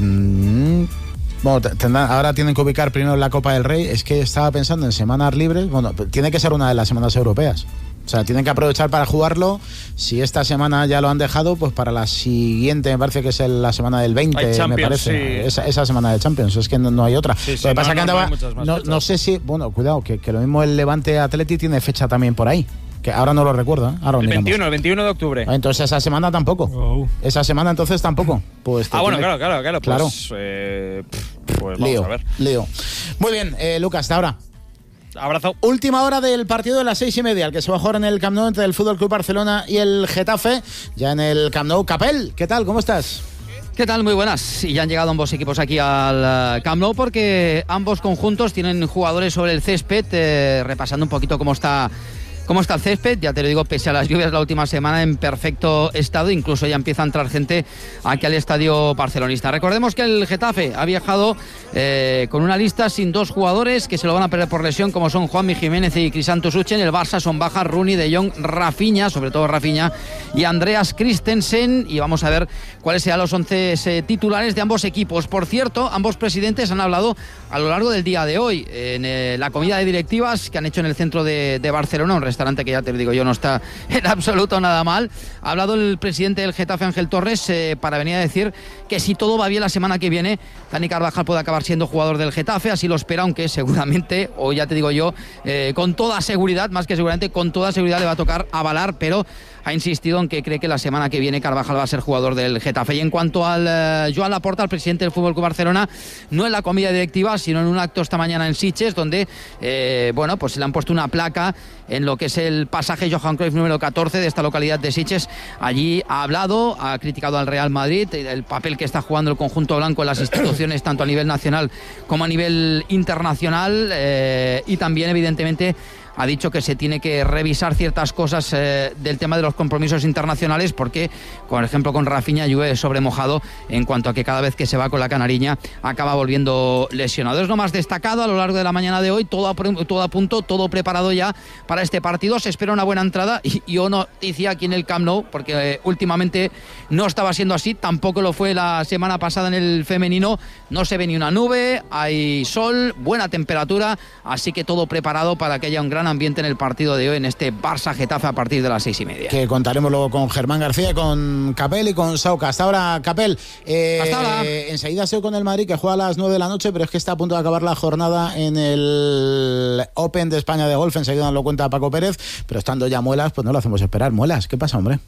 Bueno, tendrán, ahora tienen que ubicar primero la Copa del Rey. Es que estaba pensando en semanas libres. Bueno, tiene que ser una de las semanas europeas. O sea, tienen que aprovechar para jugarlo. Si esta semana ya lo han dejado, pues para la siguiente, me parece que es el, la semana del veinte, me parece. Sí. Esa, esa semana de Champions, es que no, no hay otra. Sí, sí, lo que pasa no, que andaba, no, no, no sé si, bueno, cuidado, que, que lo mismo el Levante Athletic tiene fecha también por ahí. Que ahora no lo recuerdo, ¿eh? Ahora el veintiuno, el veintiuno de octubre. Entonces esa semana tampoco. Oh. Esa semana entonces tampoco. Pues ah, bueno, claro, claro, claro. Claro. Pues, eh, pues vamos lío, a ver. Lío. Muy bien, eh, Lucas, hasta ahora. Abrazo. Última hora del partido de las seis y media, el que se va a jugar en el Camp Nou entre el F C Barcelona y el Getafe. Ya en el Camp Nou. Capel, ¿qué tal? ¿Cómo estás? ¿Qué tal? Muy buenas. Y ya han llegado ambos equipos aquí al Camp Nou porque ambos conjuntos tienen jugadores sobre el césped, eh, repasando un poquito cómo está ¿Cómo está el césped? Ya te lo digo, pese a las lluvias la última semana, en perfecto estado. Incluso ya empieza a entrar gente aquí al estadio barcelonista. Recordemos que el Getafe ha viajado eh, con una lista sin dos jugadores que se lo van a perder por lesión, como son Juanmi Jiménez y Crisanto Suchen. El Barça son bajas Rooney, De Jong, Rafinha, sobre todo Rafinha, y Andreas Christensen. Y vamos a ver cuáles serán los once eh, titulares de ambos equipos. Por cierto, ambos presidentes han hablado a lo largo del día de hoy en eh, la comida de directivas que han hecho en el centro de, de Barcelona, un restaurante que ya te digo yo no está en absoluto nada mal. Ha hablado el presidente del Getafe, Ángel Torres, eh, para venir a decir que si todo va bien la semana que viene, Dani Carvajal puede acabar siendo jugador del Getafe. Así lo espera, aunque seguramente, o ya te digo yo, eh, con toda seguridad, más que seguramente, con toda seguridad le va a tocar avalar, pero ha insistido en que cree que la semana que viene Carvajal va a ser jugador del Getafe. Y en cuanto al uh, Joan Laporta, el presidente del F C Barcelona, no en la comida directiva, sino en un acto esta mañana en Sitges, donde eh, bueno, pues se le han puesto una placa en lo que es el pasaje Johan Cruyff número catorce de esta localidad de Sitges. Allí ha hablado, ha criticado al Real Madrid, el papel que está jugando el conjunto blanco en las instituciones, tanto a nivel nacional como a nivel internacional, eh, y también evidentemente ha dicho que se tiene que revisar ciertas cosas eh, del tema de los compromisos internacionales, porque, por ejemplo, con Rafinha llueve sobre mojado en cuanto a que cada vez que se va con la canariña acaba volviendo lesionado. Es lo más destacado a lo largo de la mañana de hoy, todo a, todo a punto, todo preparado ya para este partido. Se espera una buena entrada y, y o noticia aquí en el Camp Nou, porque eh, últimamente no estaba siendo así, tampoco lo fue la semana pasada en el femenino. No se ve ni una nube, hay sol, buena temperatura, así que todo preparado para que haya un gran ambiente en el partido de hoy, en este Barça-Getafe a partir de las seis y media. Que contaremos luego con Germán García, con Capel y con Sauca. Hasta ahora, Capel. Eh, Hasta ahora. Enseguida se con el Madrid, que juega a las nueve de la noche, pero es que está a punto de acabar la jornada en el Open de España de golf. Enseguida nos lo cuenta Paco Pérez, pero estando ya Muelas, pues no lo hacemos esperar. Muelas, ¿qué pasa, hombre?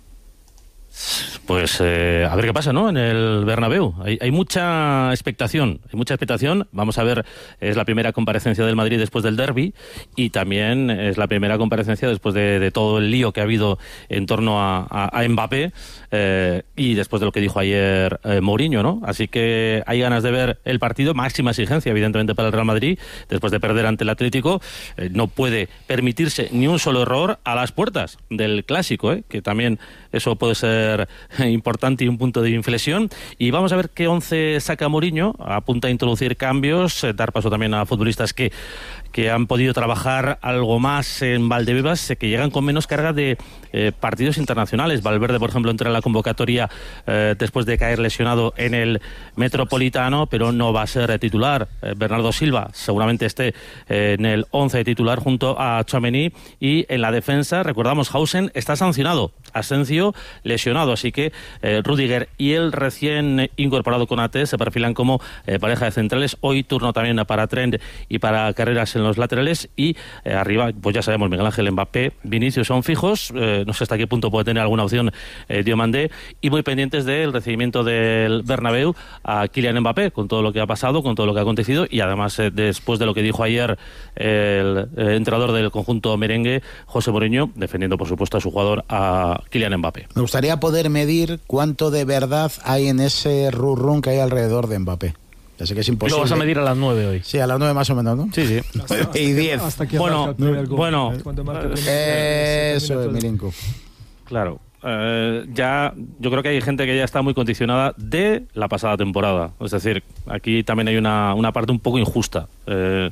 Pues eh, a ver qué pasa, ¿no? En el Bernabéu. Hay, hay mucha expectación, hay mucha expectación. Vamos a ver, es la primera comparecencia del Madrid después del derbi y también es la primera comparecencia después de, de todo el lío que ha habido en torno a, a, a Mbappé eh, y después de lo que dijo ayer eh, Mourinho, ¿no? Así que hay ganas de ver el partido, máxima exigencia evidentemente para el Real Madrid, después de perder ante el Atlético. Eh, no puede permitirse ni un solo error a las puertas del Clásico, ¿eh? Que también eso puede ser importante y un punto de inflexión. Y vamos a ver qué once saca Mourinho. Apunta a introducir cambios, eh, dar paso también a futbolistas que que han podido trabajar algo más en Valdebebas, que llegan con menos carga de eh, partidos internacionales. Valverde, por ejemplo, entra en la convocatoria eh, después de caer lesionado en el Metropolitano, pero no va a ser titular. Eh, Bernardo Silva seguramente esté eh, en el once titular junto a Tchouaméni, y en la defensa, recordamos, Hausen está sancionado, Asensio lesionado, así que eh, Rudiger y el recién incorporado Konaté se perfilan como eh, pareja de centrales. Hoy turno también para Trent y para Carreras en los laterales, y eh, arriba, pues ya sabemos, Miguel Ángel, Mbappé, Vinicius son fijos, eh, no sé hasta qué punto puede tener alguna opción eh, Diomandé, y muy pendientes del recibimiento del Bernabéu a Kylian Mbappé, con todo lo que ha pasado, con todo lo que ha acontecido, y además eh, después de lo que dijo ayer el, el entrenador del conjunto merengue, José Mourinho, defendiendo por supuesto a su jugador, a Kylian Mbappé. Me gustaría poder medir cuánto de verdad hay en ese run-run que hay alrededor de Mbappé. Ya sé que es imposible. Lo vas a medir a las nueve hoy. Sí, a las nueve más o menos, ¿no? Sí, sí. Hasta, y diez. Bueno, bueno. Eh, eso es, Milenko. Claro. Eh, ya yo creo que hay gente que ya está muy condicionada de la pasada temporada. Es decir, aquí también hay una, una parte un poco injusta, eh,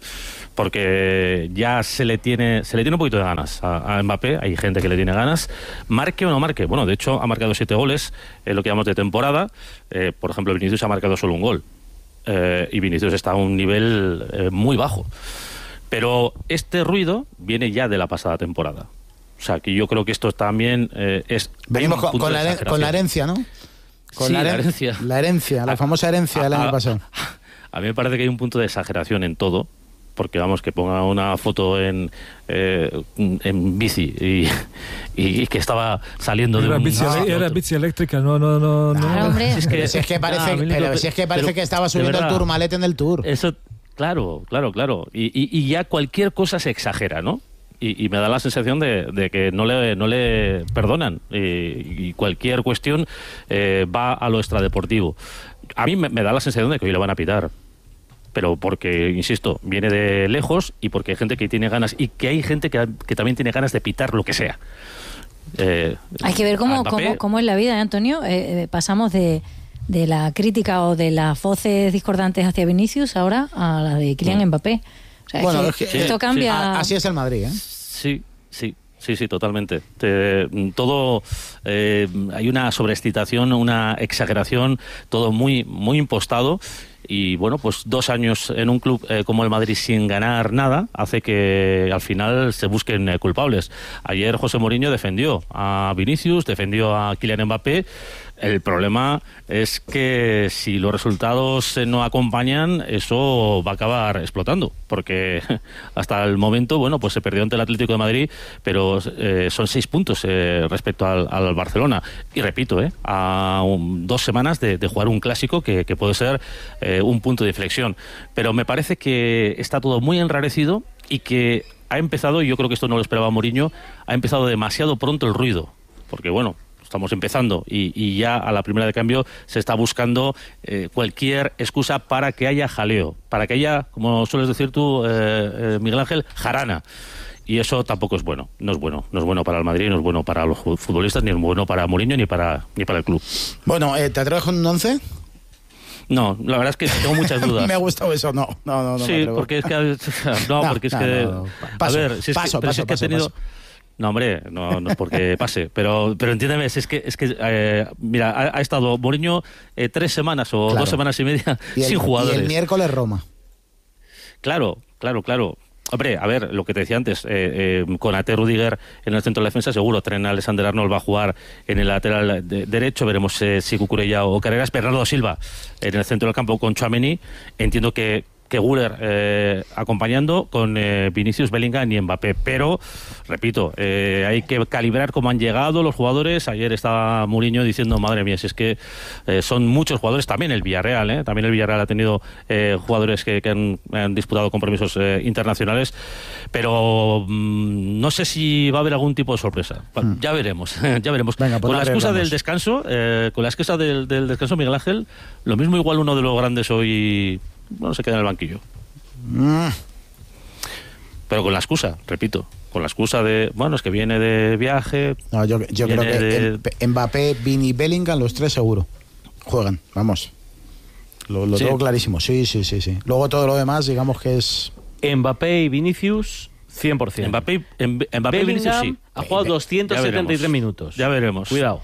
porque ya se le tiene se le tiene un poquito de ganas a, a Mbappé. Hay gente que le tiene ganas, marque o no marque. Bueno, de hecho ha marcado siete goles en lo que llamamos de temporada. Eh, por ejemplo, Vinicius ha marcado solo un gol. Eh, y Vinicius está a un nivel eh, muy bajo, pero este ruido viene ya de la pasada temporada. O sea, que yo creo que esto también eh, es... Venimos con, con, la, con la herencia, ¿no? Con sí, la, la herencia. La herencia, la famosa herencia del año pasado. A mí me parece que hay un punto de exageración en todo, porque vamos, que ponga una foto en eh, en bici y, y, y que estaba saliendo era de un... Bici, Ah, era bici eléctrica, no, no, no. no. Claro, hombre. Si es que, si es que parece, Ah, pero, si es que, parece pero, que estaba subiendo verdad, el Tourmalet en el Tour. Eso, claro, claro, claro. Y, y, y ya cualquier cosa se exagera, ¿no? Y, y me da la sensación de, de que no le, no le perdonan, y, y cualquier cuestión eh, va a lo extradeportivo. A mí me, me da la sensación de que hoy le van a pitar, pero porque, insisto, viene de lejos, y porque hay gente que tiene ganas, y que hay gente que, que también tiene ganas de pitar lo que sea. Eh, Hay que ver cómo, Mbappé, cómo, cómo es la vida, ¿eh, Antonio? Eh, eh, pasamos de, de la crítica o de las voces discordantes hacia Vinicius ahora a la de Kylian Mbappé. O sea, Bueno, es que es que, esto sí, cambia... sí. Así es el Madrid, ¿eh? Sí, sí. Sí, sí, totalmente. Te, todo eh, hay una sobreexcitación, una exageración, todo muy, muy impostado. Y bueno, pues dos años en un club eh, como el Madrid sin ganar nada hace que al final se busquen eh, culpables. Ayer José Mourinho defendió a Vinicius, defendió a Kylian Mbappé. El problema es que si los resultados eh, no acompañan, eso va a acabar explotando, porque hasta el momento, bueno, pues se perdió ante el Atlético de Madrid, pero eh, son seis puntos eh, respecto al, al Barcelona. Y repito, eh, a un, dos semanas de, de jugar un clásico que, que puede ser eh, un punto de inflexión. Pero me parece que está todo muy enrarecido y que ha empezado, y yo creo que esto no lo esperaba Mourinho, ha empezado demasiado pronto el ruido, porque bueno, estamos empezando y, y ya a la primera de cambio se está buscando eh, cualquier excusa para que haya jaleo, para que haya, como sueles decir tú, eh, eh, Miguel Ángel, jarana. Y eso tampoco es bueno, no es bueno, no es bueno para el Madrid, no es bueno para los futbolistas, ni es bueno para Mourinho, ni para, ni para el club. Bueno, eh, ¿te atreves con un once? No, la verdad es que tengo muchas dudas. Me ha gustado eso, no, no, no. no sí, porque es que, no, no porque es no, que, no, no. Paso, a ver, si es paso, que, paso, si es que paso, he tenido. paso. No, hombre, no, no es porque pase, pero pero entiéndeme, si es que, es que eh, mira, ha, ha estado Mourinho eh, tres semanas o claro. dos semanas y media y el, sin jugadores. Y el miércoles Roma. Claro, claro, claro. Hombre, a ver, lo que te decía antes, eh, eh, Konaté, Rudiger en el centro de defensa, seguro. Trent Alexander-Arnold va a jugar en el lateral de, derecho, veremos eh, si Cucurella o Carreras. Bernardo Silva en el centro del campo con Tchouaméni. Entiendo que que Güler eh, acompañando con eh, Vinicius, Bellingham y Mbappé, pero repito, eh, hay que calibrar cómo han llegado los jugadores. Ayer estaba Mourinho diciendo, madre mía, si es que eh, son muchos jugadores, también el Villarreal, ¿eh? también el Villarreal ha tenido eh, jugadores que, que han, han disputado compromisos eh, internacionales, pero mmm, no sé si va a haber algún tipo de sorpresa. Mm. Ya veremos, ya veremos. Venga, pues con la excusa arreglamos. del descanso, eh, con la excusa del, del descanso, Miguel Ángel, lo mismo igual uno de los grandes hoy no se queda en el banquillo. Mm. Pero con la excusa, repito, con la excusa de, bueno, es que viene de viaje. No, yo, yo creo que de... el, Mbappé, Vini y Bellingham, los tres seguro juegan, vamos. Lo, lo sí. tengo clarísimo, sí, sí, sí, sí. Luego todo lo demás, digamos que es Mbappé y Vinicius, cien por ciento. Mbappé, Mbappé y Vinicius sí. Ha jugado doscientos setenta y tres minutos. Ya veremos. Cuidado.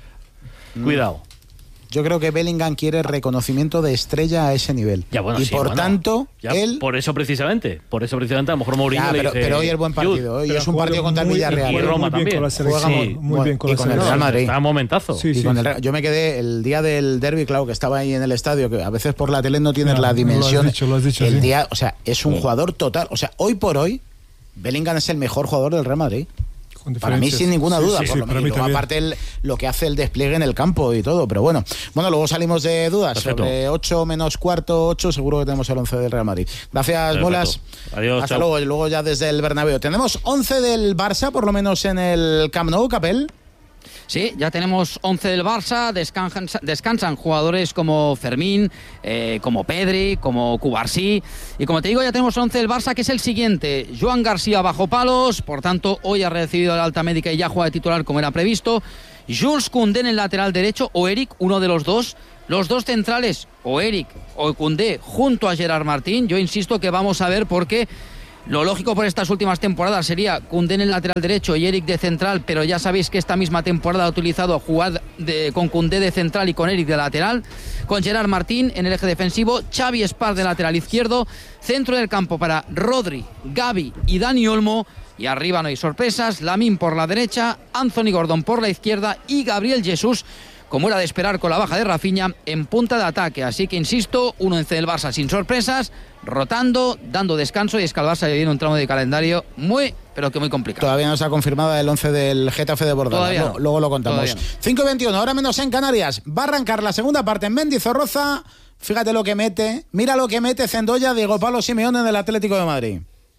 Cuidado. Yo creo que Bellingham quiere reconocimiento de estrella a ese nivel. Ya, bueno, y sí, por bueno, tanto, ya, él... Por eso precisamente, por eso precisamente a lo mejor Mourinho ya, le pero, dice... pero hoy es buen partido, hoy es un partido contra el Villarreal. Y Roma muy bien también. con la selección, Juega muy, muy bien con y la con el selección. Real Madrid. Está un momentazo. Sí, Y sí, con sí. el, yo me quedé el día del derbi, claro, que estaba ahí en el estadio, que a veces por la tele no tienes No, la dimensión. Lo has dicho, lo has dicho, el sí. día, o sea, es un jugador total. O sea, hoy por hoy, Bellingham es el mejor jugador del Real Madrid. Para mí sin ninguna duda, sí, sí, por sí, lo para menos. mí Y luego, también. aparte el, lo que hace el despliegue en el campo y todo, pero bueno. Bueno, luego salimos de dudas. Perfecto. Sobre ocho menos cuarto, ocho, seguro que tenemos el once del Real Madrid. Gracias, Perfecto. Bolas. Adiós, Hasta chao. luego. Y luego ya desde el Bernabéu. Tenemos once del Barça, por lo menos en el Camp Nou, Capel. Sí, ya tenemos once del Barça, descansan, descansan jugadores como Fermín, eh, como Pedri, como Cubarsí, y como te digo ya tenemos once del Barça, que es el siguiente: Joan García bajo palos, por tanto hoy ha recibido la alta médica y ya juega de titular como era previsto. Jules Koundé en el lateral derecho, o Eric, uno de los dos. Los dos centrales, o Eric o Koundé, junto a Gerard Martín. Yo insisto que vamos a ver por qué. Lo lógico por estas últimas temporadas sería Koundé en el lateral derecho y Eric de central, pero ya sabéis que esta misma temporada ha utilizado jugar de, con Koundé de central y con Eric de lateral, con Gerard Martín en el eje defensivo, Xavi Espar de lateral izquierdo, centro del campo para Rodri, Gavi y Dani Olmo, y arriba no hay sorpresas, Lamine por la derecha, Anthony Gordon por la izquierda y Gabriel Jesús, como era de esperar con la baja de Rafinha, en punta de ataque. Así que insisto, un once del Barça sin sorpresas, rotando, dando descanso, y es que al Barça le viene un tramo de calendario muy, pero que muy complicado. Todavía no se ha confirmado el once del Getafe de Bordalás. Todavía no. Luego, luego lo contamos. Todavía no. cinco y veintiuno, ahora menos en Canarias. Va a arrancar la segunda parte en Mendizorroza. Fíjate lo que mete. Mira lo que mete Zendoya, Diego Pablo Simeone del Atlético de Madrid.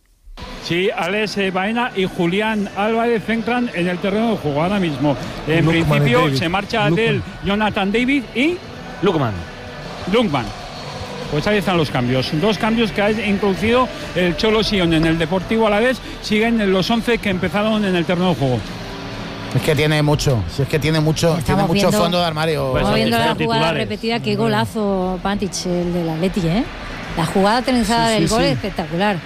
Sí, Alex eh, Baena y Julián Álvarez entran en el terreno de juego ahora mismo. En Lookman y principio David. se marcha Lookman. del Jonathan David y Lookman. Lukman. Pues ahí están los cambios. Dos cambios que ha introducido el Cholo Simeone en el Deportivo Alavés. Siguen los once que empezaron en el terreno de juego. Es que tiene mucho, si es que tiene mucho, tiene Estamos mucho viendo- fondo de armario. Pues Estamos viendo la titulares. jugada repetida, qué golazo Pantic, el del Atleti, ¿eh? La jugada trenzada Sí, sí, del gol sí. es espectacular.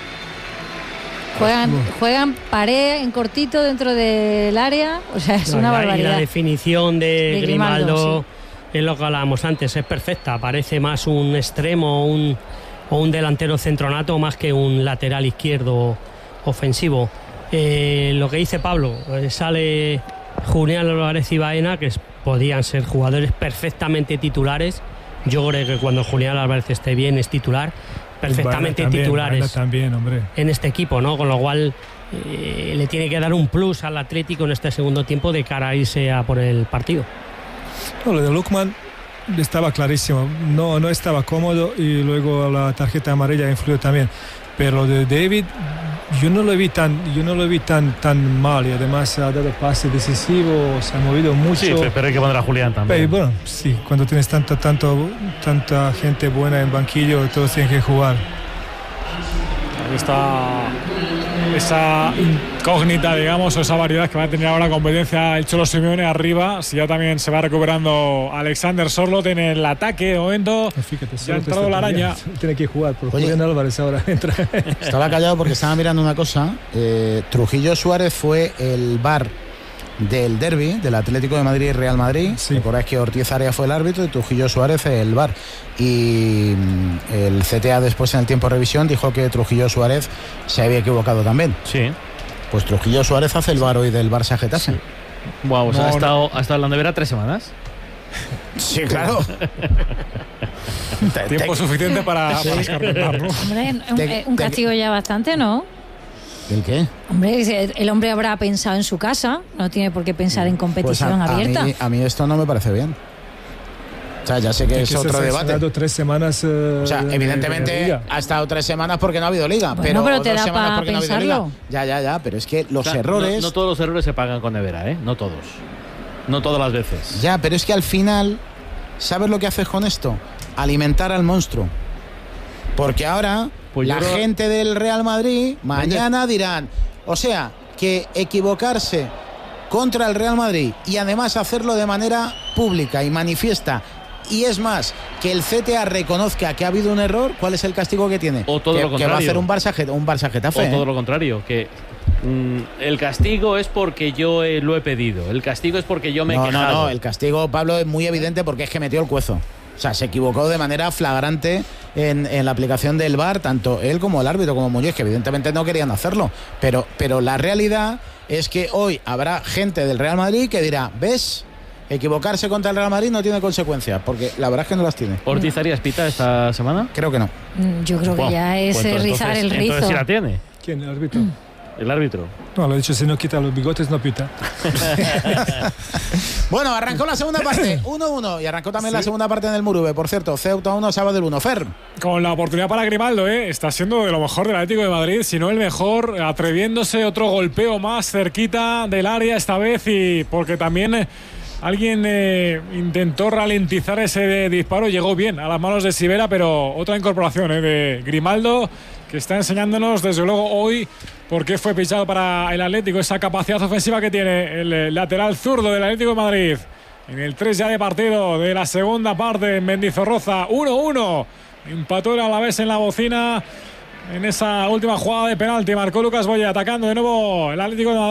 Juegan, juegan pared en cortito dentro del área, o sea, es No, una y la- barbaridad. Y la definición de, De Grimaldo, Grimaldo, es lo que hablábamos antes, es perfecta. Parece más un extremo un, o un delantero centronato más que un lateral izquierdo ofensivo. Eh, lo que dice Pablo, eh, sale Julián Álvarez y Baena, que es- podían ser jugadores perfectamente titulares. Yo creo que cuando Julián Álvarez esté bien es titular, perfectamente Baena también, titulares Baena también, hombre. en este equipo, ¿no? Con lo cual eh, le tiene que dar un plus al Atlético en este segundo tiempo de cara a irse a por el partido. No, lo de Lookman estaba clarísimo. No, no estaba cómodo y luego la tarjeta amarilla influyó también. Pero lo de David, yo no lo vi tan, yo no lo vi tan, tan mal, y además ha dado pase decisivo, se ha movido mucho. Sí, pero hay que poner a Julián Pero, también. bueno, sí, cuando tienes tanta, tanto, tanta gente buena en banquillo, todos tienen que jugar. Ahí está esa incógnita, digamos, o esa variedad que va a tener ahora competencia el Cholo Simeone arriba. Si ya también se va recuperando Alexander Sorloth en el ataque, de momento Fíjate, ya ha solo te entrado está- la araña. Tiene que jugar, por Oye. Julián Álvarez ahora entra. Estaba callado porque estaba mirando una cosa. Eh, Trujillo Suárez fue el V A R del derbi del Atlético de Madrid y Real Madrid. Sí. Recordáis que Ortiz Arias fue el árbitro y Trujillo Suárez el V A R. Y mm, el C T A después en el tiempo de revisión dijo que Trujillo Suárez se había equivocado también. Sí. Pues Trujillo Suárez hace el V A R hoy del Barça Getafe. Wow, No, ha, no. estado, ha estado en la nevera tres semanas. Sí, claro. Tiempo suficiente para, para escarmentar, ¿no? Hombre, un, De- eh, un de- castigo ya bastante, ¿no? ¿El qué? Hombre, el hombre habrá pensado en su casa, no tiene por qué pensar en Pues competición a, a abierta. mí, a mí esto no me parece bien. O sea, ya sé que es, que se otro ha debate. dado tres semanas. eh, O sea, de- de evidentemente liga. ha estado tres semanas porque no ha habido liga. Bueno, pero pero te dos da semanas pa porque no ha habido liga. pensarlo. Ya, ya, ya. Pero es que los O sea, errores. No, no todos los errores se pagan con nevera, ¿eh? No todos. No todas las veces. Ya, pero es que al final, ¿sabes lo que haces con esto? Alimentar al monstruo. Porque ahora Pues yo la creo- gente del Real Madrid mañana dirán, o sea, que equivocarse contra el Real Madrid y además hacerlo de manera pública y manifiesta y es más, que el C T A reconozca que ha habido un error, ¿cuál es el castigo que tiene? O todo que, lo contrario. Que va a hacer un Barça, un Barça Getafe. O todo ¿eh? lo contrario, que mm, el castigo es porque yo eh, lo he pedido. El castigo es porque yo me he no, quejado. No, no, el castigo, Pablo, es muy evidente porque es que metió el cuezo. O sea, se equivocó de manera flagrante en, en la aplicación del V A R, tanto él como el árbitro, como Muñoz, que evidentemente no querían hacerlo. Pero, pero la realidad es que hoy habrá gente del Real Madrid que dirá, ¿ves? Equivocarse contra el Real Madrid no tiene consecuencias, porque la verdad es que no las tiene. ¿Ortiz Arias pita esta semana? Creo que no. Yo creo que Bueno, ya es pues entonces, rizar el rizo. Entonces sí la tiene. ¿Quién? ¿El árbitro? El árbitro. No, lo he dicho, si no quita los bigotes no pita. Bueno, arrancó la segunda parte, uno uno, y arrancó también sí. la segunda parte en el Murube. Por cierto, Ceuta uno, Sábado uno. Fer. Con la oportunidad para Grimaldo, ¿eh? Está siendo de lo mejor del Atlético de Madrid, si no el mejor, atreviéndose otro golpeo más cerquita del área esta vez, y porque también eh, alguien eh, intentó ralentizar ese disparo, llegó bien a las manos de Sivera, pero otra incorporación eh, de Grimaldo, que está enseñándonos desde luego hoy por qué fue fichado para el Atlético, esa capacidad ofensiva que tiene el lateral zurdo del Atlético de Madrid. En el tres ya de partido de la segunda parte en Mendizorroza, uno uno. Empató el Alavés en la bocina en esa última jugada de penalti. Marcó Lucas Boya, atacando de nuevo el Atlético de Madrid.